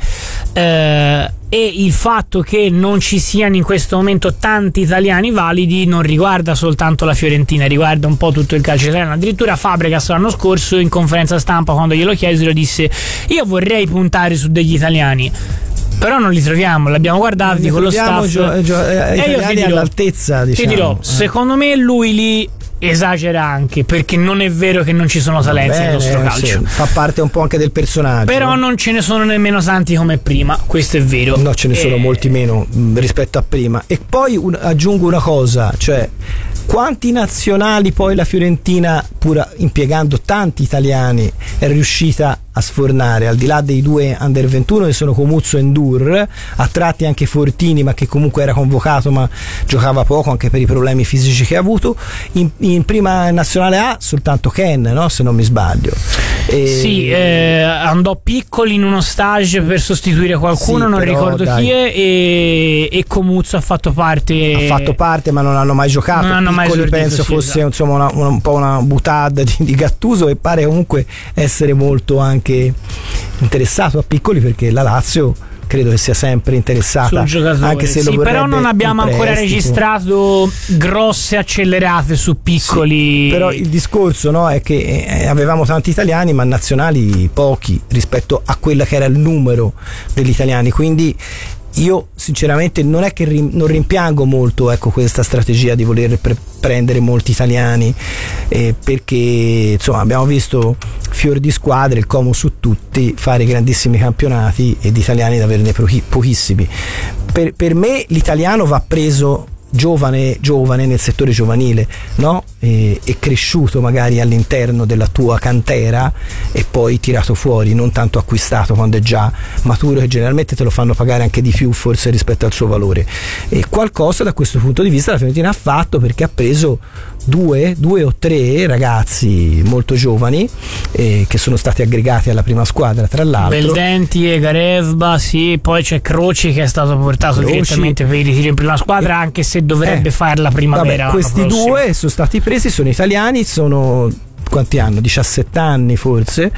E il fatto che non ci siano in questo momento tanti italiani validi non riguarda soltanto la Fiorentina, riguarda un po' tutto il calcio italiano. Addirittura Fabregas l'anno scorso in conferenza stampa, quando glielo chiesero, disse: io vorrei puntare su degli italiani, però non li troviamo, l'abbiamo guardati con lo staff e io ti dirò, all'altezza, diciamo. Ti dirò, secondo me lui lì esagera anche, perché non è vero che non ci sono talenti nel nostro calcio, sì, fa parte un po' anche del personaggio, però non ce ne sono nemmeno tanti come prima, questo è vero. No, ce ne sono molti meno rispetto a prima. E poi aggiungo una cosa, cioè quanti nazionali poi la Fiorentina, pur impiegando tanti italiani, è riuscita a sfornare, al di là dei due under 21 che sono Comuzzo e Ndur, a tratti anche Fortini, ma che comunque era convocato ma giocava poco anche per i problemi fisici che ha avuto. In prima nazionale A soltanto Ken, no? Se non mi sbaglio. Sì, andò Piccoli in uno stage per sostituire qualcuno, sì, non ricordo chi è, e Comuzzo ha fatto parte, ma non hanno mai giocato. Piccoli penso fosse insomma un po' una boutade di Gattuso, e pare comunque essere molto anche interessato a Piccoli, perché la Lazio credo che sia sempre interessata, anche se lo però non abbiamo ancora registrato grosse accelerate su Piccoli. Sì, però il discorso, no, è che avevamo tanti italiani ma nazionali pochi rispetto a quella che era il numero degli italiani, quindi io sinceramente non è che non rimpiango molto, ecco, questa strategia di voler prendere molti italiani, perché insomma abbiamo visto fior di squadre, il Como su tutti, fare grandissimi campionati e di italiani ad averne pochissimi. Per me l'italiano va preso giovane nel settore giovanile, no? E cresciuto magari all'interno della tua cantera e poi tirato fuori, non tanto acquistato quando è già maturo, che generalmente te lo fanno pagare anche di più forse rispetto al suo valore. E qualcosa da questo punto di vista la Fiorentina ha fatto, perché ha preso due o tre ragazzi molto giovani che sono stati aggregati alla prima squadra, tra l'altro Beldenti e Garevba, sì, poi c'è Croci che è stato portato direttamente per i ritiri in prima squadra, anche se dovrebbe farla primavera. Questi due sono stati presi, sono italiani, sono quanti hanno? 17 anni forse,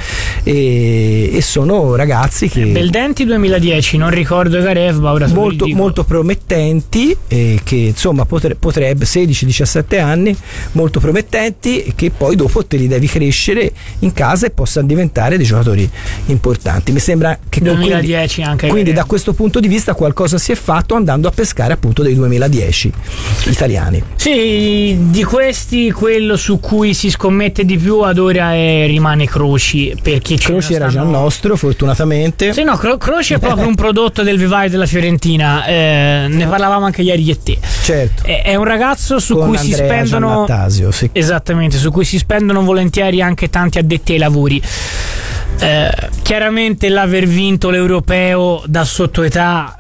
e sono ragazzi che Beldenti 2010, non ricordo Garev, ma ora molto promettenti, che insomma potrebbe 16-17 anni, molto promettenti, che poi dopo te li devi crescere in casa e possano diventare dei giocatori importanti. Mi sembra che 2010 anche quindi da questo punto di vista qualcosa si è fatto andando a pescare appunto dei 2010 italiani. Sì, di questi quello su cui si scommette di più ad ora rimane Croci, perché Croci era già nostro, fortunatamente. Sì, no, Croci è proprio un prodotto del vivaio della Fiorentina, ne parlavamo anche ieri e te. Certo. È un ragazzo su con cui Andrea si spendono Giannattasio, sì. Esattamente, su cui si spendono volentieri anche tanti addetti ai lavori. Chiaramente l'aver vinto l'europeo da sottoetà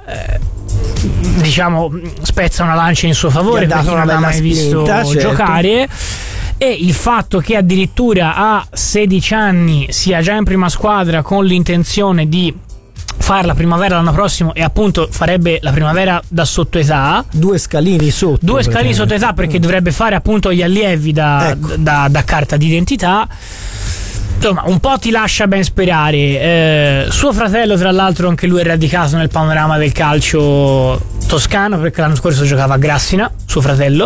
diciamo spezza una lancia in suo favore, perché non l'ha mai visto giocare, e il fatto che addirittura a 16 anni sia già in prima squadra con l'intenzione di fare la primavera l'anno prossimo, e appunto farebbe la primavera da sottoetà, due scalini sotto età, perché dovrebbe fare appunto gli allievi da carta d'identità. Insomma, un po' ti lascia ben sperare. Suo fratello, tra l'altro, anche lui è radicato nel panorama del calcio toscano, perché l'anno scorso giocava a Grassina, suo fratello.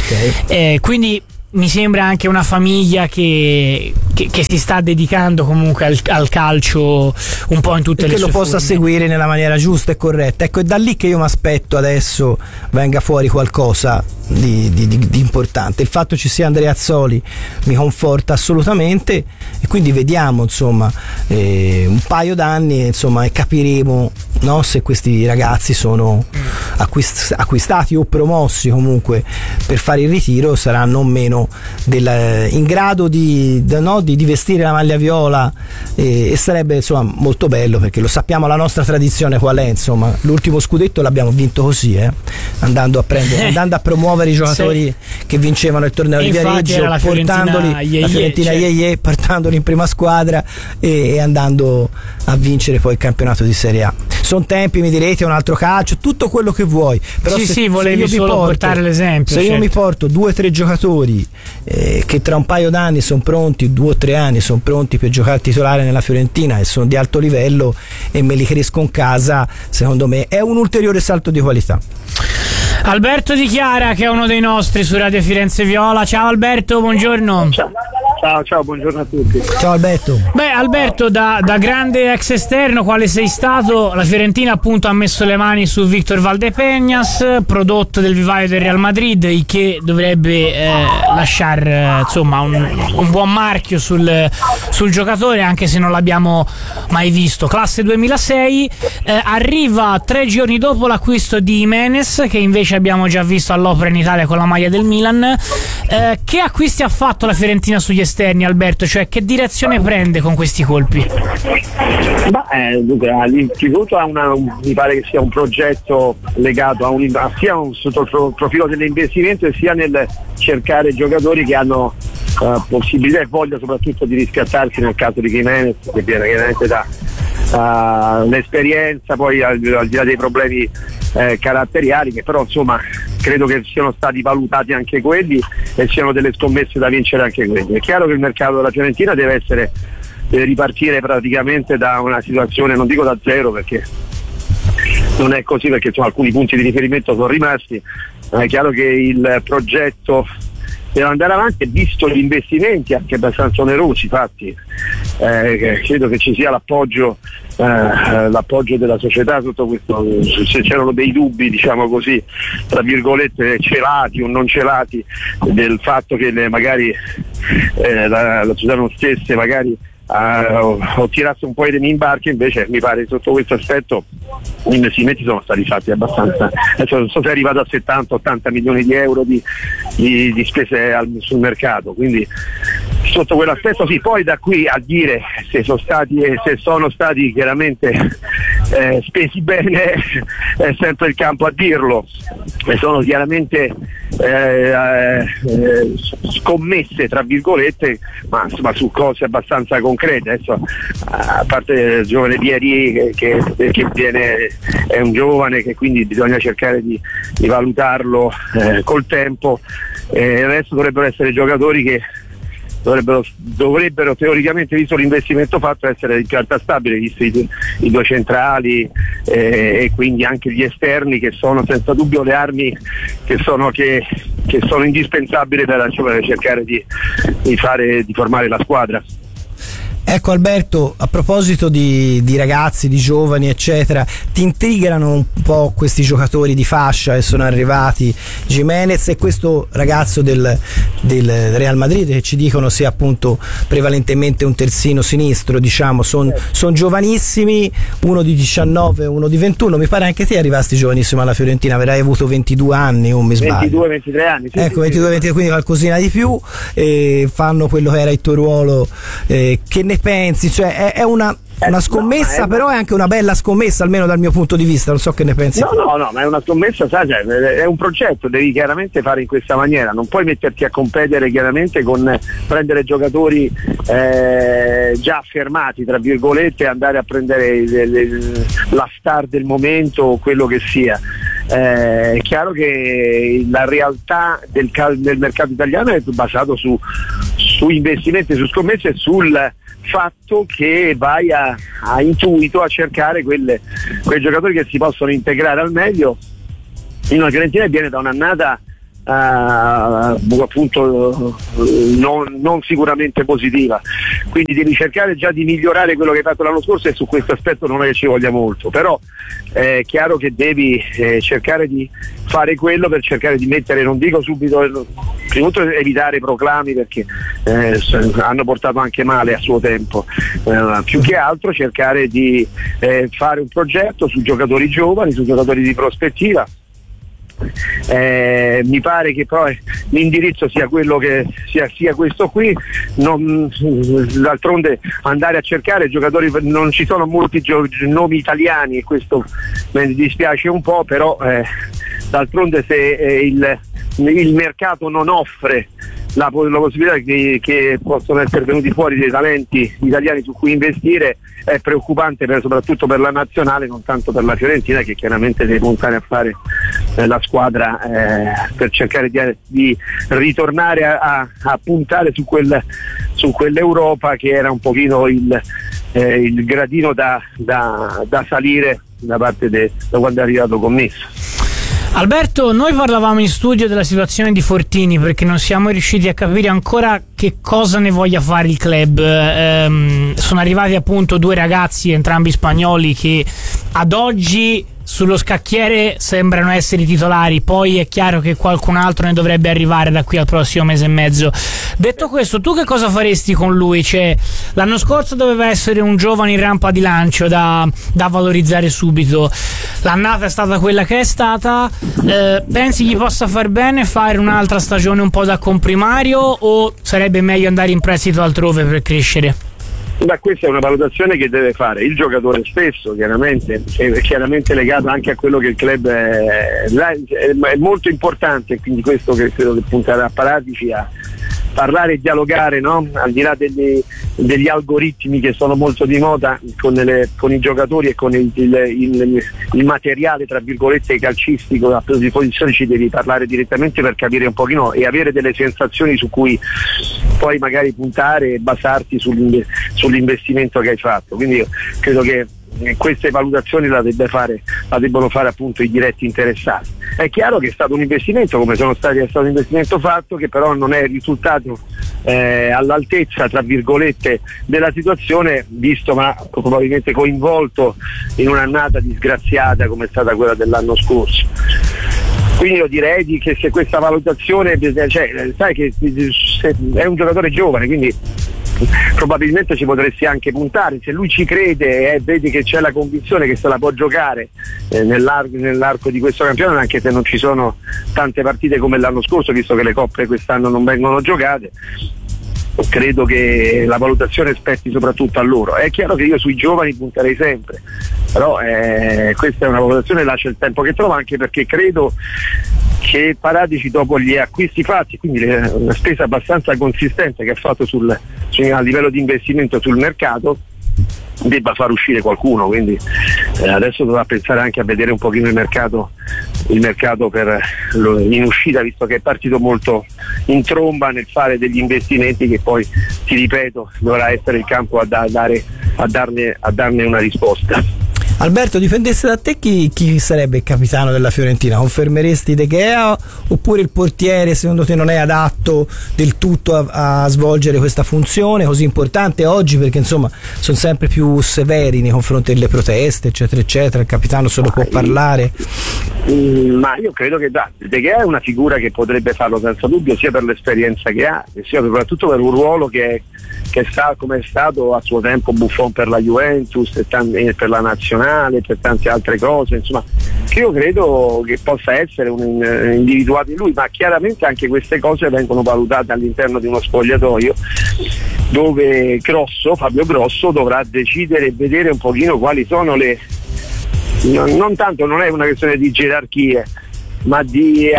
Ok. Quindi mi sembra anche una famiglia che si sta dedicando comunque al calcio un po' in tutte le sue forme, che lo possa seguire nella maniera giusta e corretta. Ecco, è da lì che io mi aspetto adesso venga fuori qualcosa di importante. Il fatto ci sia Andrea Azzoli mi conforta assolutamente, e quindi vediamo insomma un paio d'anni insomma e capiremo, no, se questi ragazzi sono acquistati o promossi comunque per fare il ritiro, saranno o meno in grado di vestire la maglia viola, e sarebbe insomma molto bello, perché lo sappiamo la nostra tradizione qual è, insomma l'ultimo scudetto l'abbiamo vinto così, andando a promuovere i giocatori che vincevano il torneo di Viareggio, portandoli la Fiorentina portandoli in prima squadra e andando a vincere poi il campionato di Serie A. Sono tempi, mi direte, un altro calcio, tutto quello che vuoi, però volevi solo portare l'esempio. Se io mi porto 2 o 3 giocatori che tra un paio d'anni sono pronti, 2 o 3 anni sono pronti per giocare titolare nella Fiorentina e sono di alto livello, e me li cresco in casa, secondo me è un ulteriore salto di qualità. Alberto Di Chiara, che è uno dei nostri su Radio Firenze Viola. Ciao Alberto, buongiorno. Ciao, buongiorno a tutti. Ciao Alberto. Beh, Alberto, da grande ex esterno quale sei stato, la Fiorentina appunto ha messo le mani su Victor Valdepeñas, prodotto del vivaio del Real Madrid, il che dovrebbe lasciare insomma un buon marchio sul giocatore, anche se non l'abbiamo mai visto. Classe 2006, arriva 3 giorni dopo l'acquisto di Jimenez, che invece abbiamo già visto all'opera in Italia con la maglia del Milan. Che acquisti ha fatto la Fiorentina sugli esterni, Alberto? Cioè, che direzione prende con questi colpi? Dunque, all'istituto mi pare che sia un progetto legato sia sotto il profilo dell'investimento, sia nel cercare giocatori che hanno possibilità e voglia soprattutto di riscattarsi, nel caso di Jimenez, che viene chiaramente da l'esperienza, poi al di là dei problemi caratteriali, che però insomma credo che siano stati valutati anche quelli e siano delle scommesse da vincere anche quelli. È chiaro che il mercato della Fiorentina deve ripartire praticamente da una situazione, non dico da zero perché non è così, perché insomma alcuni punti di riferimento sono rimasti, ma è chiaro che il progetto deve andare avanti, e visto gli investimenti anche abbastanza onerosi fatti, credo che ci sia l'appoggio della società sotto questo. Se c'erano dei dubbi, diciamo così, tra virgolette, celati o non celati, del fatto che magari la società non stesse magari o tirasse un po' i remi in barca, invece mi pare sotto questo aspetto gli investimenti sono stati fatti abbastanza. Adesso non so se è arrivato a 70-80 milioni di euro di spese sul mercato, quindi sotto quell'aspetto sì. Poi da qui a dire se sono stati chiaramente spesi bene è sempre il campo a dirlo, e sono chiaramente scommesse tra virgolette, ma insomma su cose abbastanza concrete. Adesso a parte il giovane Vieri che è un giovane che quindi bisogna cercare di valutarlo col tempo, adesso dovrebbero essere giocatori che dovrebbero teoricamente, visto l'investimento fatto, essere in pianta stabile, visto i due centrali e quindi anche gli esterni, che sono senza dubbio le armi che sono indispensabili per cercare di formare la squadra. Ecco Alberto, a proposito di ragazzi, di giovani eccetera, ti intrigano un po' questi giocatori di fascia che sono arrivati, Giménez e questo ragazzo del Real Madrid, che ci dicono sia appunto prevalentemente un terzino sinistro, diciamo, sono giovanissimi, uno di 19 uno di 21, mi pare anche te arrivasti giovanissimo alla Fiorentina, avrai avuto 22 anni o mi sbaglio? 22-23 anni, sì, ecco, 22-23, quindi qualcosina di più, fanno quello che era il tuo ruolo, che ne pensi? Cioè è una scommessa, però è anche una bella scommessa, almeno dal mio punto di vista, non so che ne pensi. No, ma è una scommessa, sai, è un progetto, devi chiaramente fare in questa maniera, non puoi metterti a competere chiaramente con prendere giocatori già affermati, tra virgolette, e andare a prendere la star del momento o quello che sia. È chiaro che la realtà del mercato italiano è basato su investimenti, su scommesse e sul fatto che vai a intuito a cercare quei giocatori che si possono integrare al meglio in una Fiorentina che viene da un'annata appunto non sicuramente positiva, quindi devi cercare già di migliorare quello che hai fatto l'anno scorso, e su questo aspetto non è che ci voglia molto, però è chiaro che devi cercare di fare quello per cercare di mettere, non dico subito, prima di tutto evitare proclami perché hanno portato anche male a suo tempo, più che altro cercare di fare un progetto su giocatori giovani, su giocatori di prospettiva. Mi pare che poi l'indirizzo sia quello che sia questo qui, d'altronde andare a cercare giocatori, non ci sono molti nomi italiani e questo mi dispiace un po', però d'altronde se il mercato non offre la possibilità che possono essere venuti fuori dei talenti italiani su cui investire, è preoccupante soprattutto per la nazionale, non tanto per la Fiorentina, che chiaramente deve puntare a fare la squadra per cercare di ritornare a puntare su quell'Europa che era un pochino il gradino da salire da parte da quando è arrivato Commesso. Alberto, noi parlavamo in studio della situazione di Fortini perché non siamo riusciti a capire ancora che cosa ne voglia fare il club. Sono arrivati appunto due ragazzi, entrambi spagnoli, che ad oggi sullo scacchiere sembrano essere i titolari, poi è chiaro che qualcun altro ne dovrebbe arrivare da qui al prossimo mese e mezzo. Detto questo, tu che cosa faresti con lui? Cioè, l'anno scorso doveva essere un giovane in rampa di lancio da valorizzare subito, l'annata è stata quella che è stata, pensi gli possa far bene fare un'altra stagione un po' da comprimario o sarebbe meglio andare in prestito altrove per crescere? Questa è una valutazione che deve fare il giocatore stesso, chiaramente, è chiaramente legato anche a quello che il club è molto importante, quindi questo che credo che punterà a Paratici a parlare e dialogare, no? Al di là degli algoritmi che sono molto di moda con i giocatori e con il materiale tra virgolette calcistico a disposizione, ci devi parlare direttamente per capire un pochino e avere delle sensazioni su cui poi magari puntare e basarti sull'investimento che hai fatto. Quindi io credo che queste valutazioni la debbono fare appunto i diretti interessati. È chiaro che è stato un investimento, come è stato un investimento fatto, che però non è risultato all'altezza, tra virgolette, della situazione, visto ma probabilmente coinvolto in un'annata disgraziata come è stata quella dell'anno scorso. Quindi io direi che se questa valutazione, sai che è un giocatore giovane, quindi probabilmente ci potresti anche puntare, se lui ci crede e vedi che c'è la convinzione che se la può giocare nell'arco di questo campionato, anche se non ci sono tante partite come l'anno scorso, visto che le coppe quest'anno non vengono giocate, credo che la valutazione spetti soprattutto a loro. È chiaro che io sui giovani punterei sempre, però questa è una valutazione, lascia il tempo che trova, anche perché credo che Paratici, dopo gli acquisti fatti, quindi una spesa abbastanza consistente che ha fatto a livello di investimento sul mercato, debba far uscire qualcuno, quindi adesso dovrà pensare anche a vedere un pochino il mercato in uscita, visto che è partito molto tromba nel fare degli investimenti che poi, ti ripeto, dovrà essere il campo a darne una risposta. Alberto, dipendesse da te chi sarebbe il capitano della Fiorentina? Confermeresti De Gea oppure il portiere secondo te non è adatto del tutto a svolgere questa funzione così importante oggi, perché insomma sono sempre più severi nei confronti delle proteste eccetera eccetera, il capitano solo può parlare? Ma io credo che De Gea è una figura che potrebbe farlo senza dubbio, sia per l'esperienza che ha, sia soprattutto per un ruolo che sa come è stato a suo tempo Buffon per la Juventus e per la nazionale, per tante altre cose, insomma, che io credo che possa essere un individuato in lui, ma chiaramente anche queste cose vengono valutate all'interno di uno spogliatoio dove Fabio Grosso dovrà decidere e vedere un pochino quali sono non tanto, non è una questione di gerarchie, ma di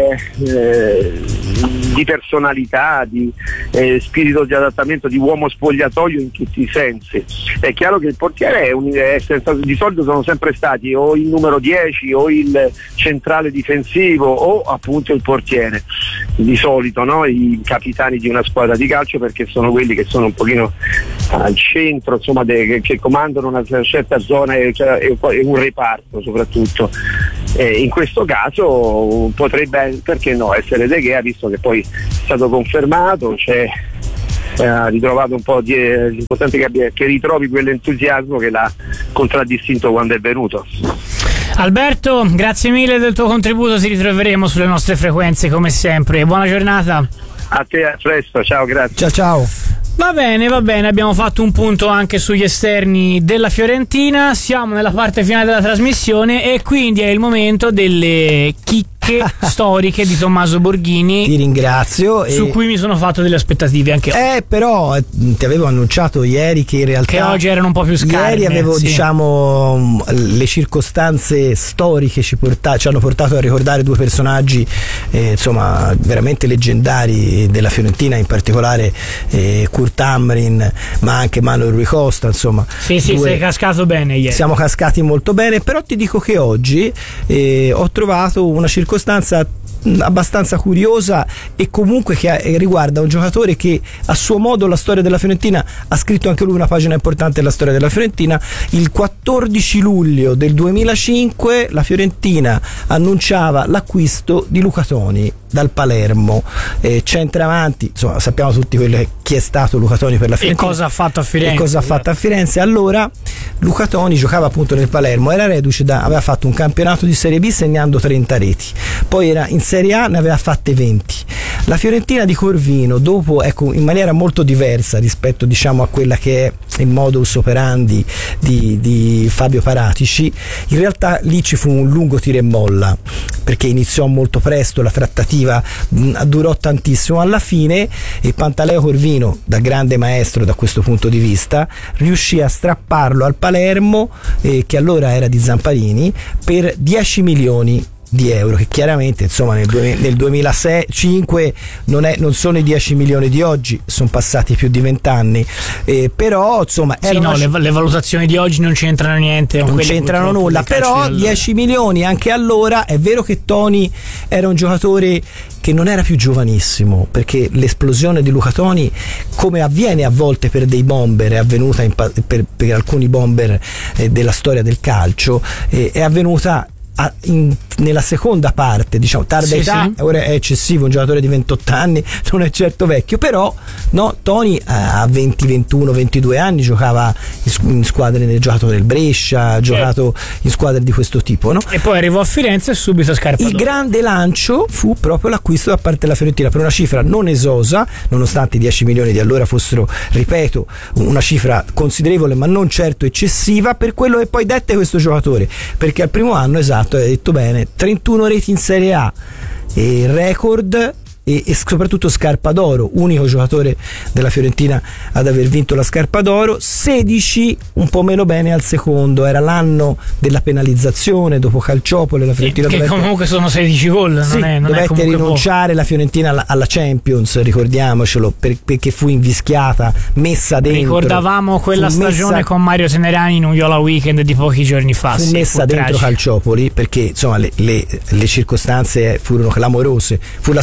personalità, di spirito di adattamento, di uomo spogliatoio in tutti i sensi. È chiaro che il portiere di solito sono sempre stati o il numero 10 o il centrale difensivo o appunto il portiere, di solito, no? I capitani di una squadra di calcio, perché sono quelli che sono un pochino al centro, insomma, che comandano una certa zona e un reparto soprattutto. In questo caso potrebbe, perché no, essere De Gea, visto che poi è stato confermato, ha ritrovato un po' l'importante che ritrovi quell'entusiasmo che l'ha contraddistinto quando è venuto. Alberto, grazie mille del tuo contributo, ci ritroveremo sulle nostre frequenze come sempre. Buona giornata. A te, a presto, ciao, grazie. Ciao. Va bene, abbiamo fatto un punto anche sugli esterni della Fiorentina, siamo nella parte finale della trasmissione e quindi è il momento delle chicche storiche di Tommaso Borghini. Ti ringrazio. Su cui mi sono fatto delle aspettative anche oggi. Però ti avevo annunciato ieri che in realtà che oggi erano un po' più scarne. Ieri avevo diciamo le circostanze storiche ci hanno portato a ricordare due personaggi insomma veramente leggendari della Fiorentina, in particolare Kurt Hamrin, ma anche Manuel Rui Costa, insomma. Sì, sei cascato bene ieri. Siamo cascati molto bene, però ti dico che oggi ho trovato una circostanza abbastanza curiosa e comunque che riguarda un giocatore che a suo modo la storia della Fiorentina ha scritto anche lui una pagina importante della storia della Fiorentina. Il 14 luglio del 2005 la Fiorentina annunciava l'acquisto di Luca Toni dal Palermo, centravanti, insomma sappiamo tutti chi è stato Luca Toni per la Fiorentina e cosa ha fatto a Firenze. Allora Luca Toni giocava appunto nel Palermo, era reduce aveva fatto un campionato di Serie B segnando 30 reti, poi era in Serie A, ne aveva fatte 20. La Fiorentina di Corvino, dopo, in maniera molto diversa rispetto diciamo a quella che è il modus operandi di Fabio Paratici, in realtà lì ci fu un lungo tira e molla, perché iniziò molto presto la trattativa, durò tantissimo. Alla fine Pantaleo Corvino, da grande maestro da questo punto di vista, riuscì a strapparlo al Palermo, che allora era di Zamparini, per 10 milioni di euro, che chiaramente insomma nel 2005 non sono i 10 milioni di oggi, sono passati più di 20 anni, però insomma le valutazioni di oggi non c'entrano niente, non c'entrano nulla, però 10 milioni anche allora. È vero che Toni era un giocatore che non era più giovanissimo, perché l'esplosione di Luca Toni, come avviene a volte per dei bomber, è avvenuta per alcuni bomber della storia del calcio, è avvenuta nella seconda parte, diciamo tarda età. Ora è eccessivo, un giocatore di 28 anni non è certo vecchio, però no, Toni a 20, 21, 22 anni giocava in squadre, nel giocato nel Brescia, ha giocato in squadre di questo tipo, no? E poi arrivò a Firenze e subito scarpa il grande lancio fu proprio l'acquisto da parte della Fiorentina per una cifra non esosa, nonostante i 10 milioni di allora fossero, ripeto, una cifra considerevole ma non certo eccessiva per quello che poi dette questo giocatore, perché al primo anno, esatto, hai detto bene, 31 reti in Serie A, e record e soprattutto scarpa d'oro, unico giocatore della Fiorentina ad aver vinto la scarpa d'oro. 16 un po' meno bene al secondo, era l'anno della penalizzazione dopo Calciopoli, la Fiorentina che comunque sono 16 gol, dovette rinunciare la Fiorentina alla Champions, ricordiamocelo, perché fu invischiata, messa dentro. Ricordavamo quella stagione con Mario Tenerani in un Viola Weekend di pochi giorni fa, fu messa dentro Calciopoli, perché insomma le circostanze furono clamorose, fu la squadra danneggiata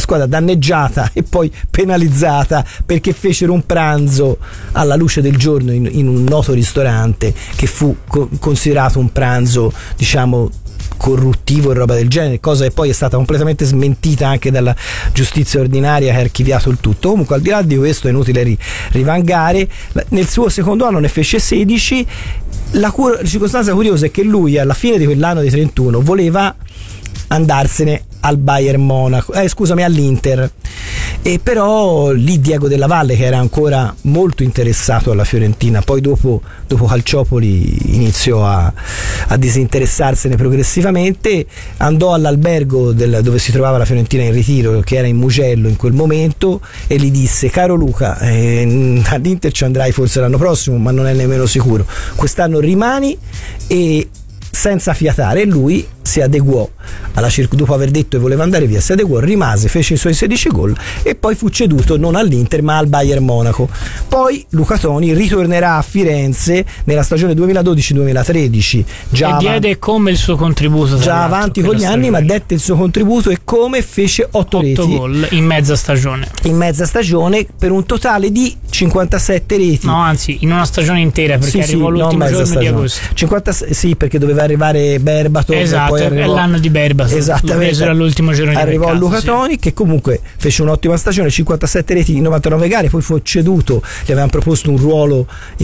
danneggiata e poi penalizzata perché fecero un pranzo alla luce del giorno in un noto ristorante che fu considerato un pranzo, diciamo, corruttivo e roba del genere, cosa che poi è stata completamente smentita anche dalla giustizia ordinaria, che ha archiviato il tutto. Comunque, al di là di questo, è inutile rivangare. Nel suo secondo anno ne fece 16. La circostanza curiosa è che lui, alla fine di quell'anno di 31, voleva andarsene al Bayern Monaco, all'Inter, e però lì Diego Della Valle, che era ancora molto interessato alla Fiorentina, poi dopo Calciopoli iniziò a disinteressarsene progressivamente, andò all'albergo dove si trovava la Fiorentina in ritiro, che era in Mugello in quel momento, e gli disse: caro Luca, all'Inter ci andrai forse l'anno prossimo, ma non è nemmeno sicuro, quest'anno rimani, e senza fiatare. E lui si adeguò dopo aver detto che voleva andare via, si adeguò, rimase, fece i suoi 16 gol e poi fu ceduto non all'Inter ma al Bayern Monaco. Poi Luca Toni ritornerà a Firenze nella stagione 2012-2013, e diede come il suo contributo, già avanti con gli anni, ma dette il suo contributo e come fece 8 reti gol in mezza stagione per un totale di 57 reti. No, anzi, in una stagione intera, perché arrivò l'ultimo giorno di agosto. 56, sì, perché doveva arrivare Berbatov. Esatto, poi arrivò, è l'anno di Berbatov. Esattamente, all'ultimo giorno di arrivò mercato, Luca Toni, che comunque fece un'ottima stagione, 57 reti in 99 gare, poi fu ceduto, gli avevano proposto un ruolo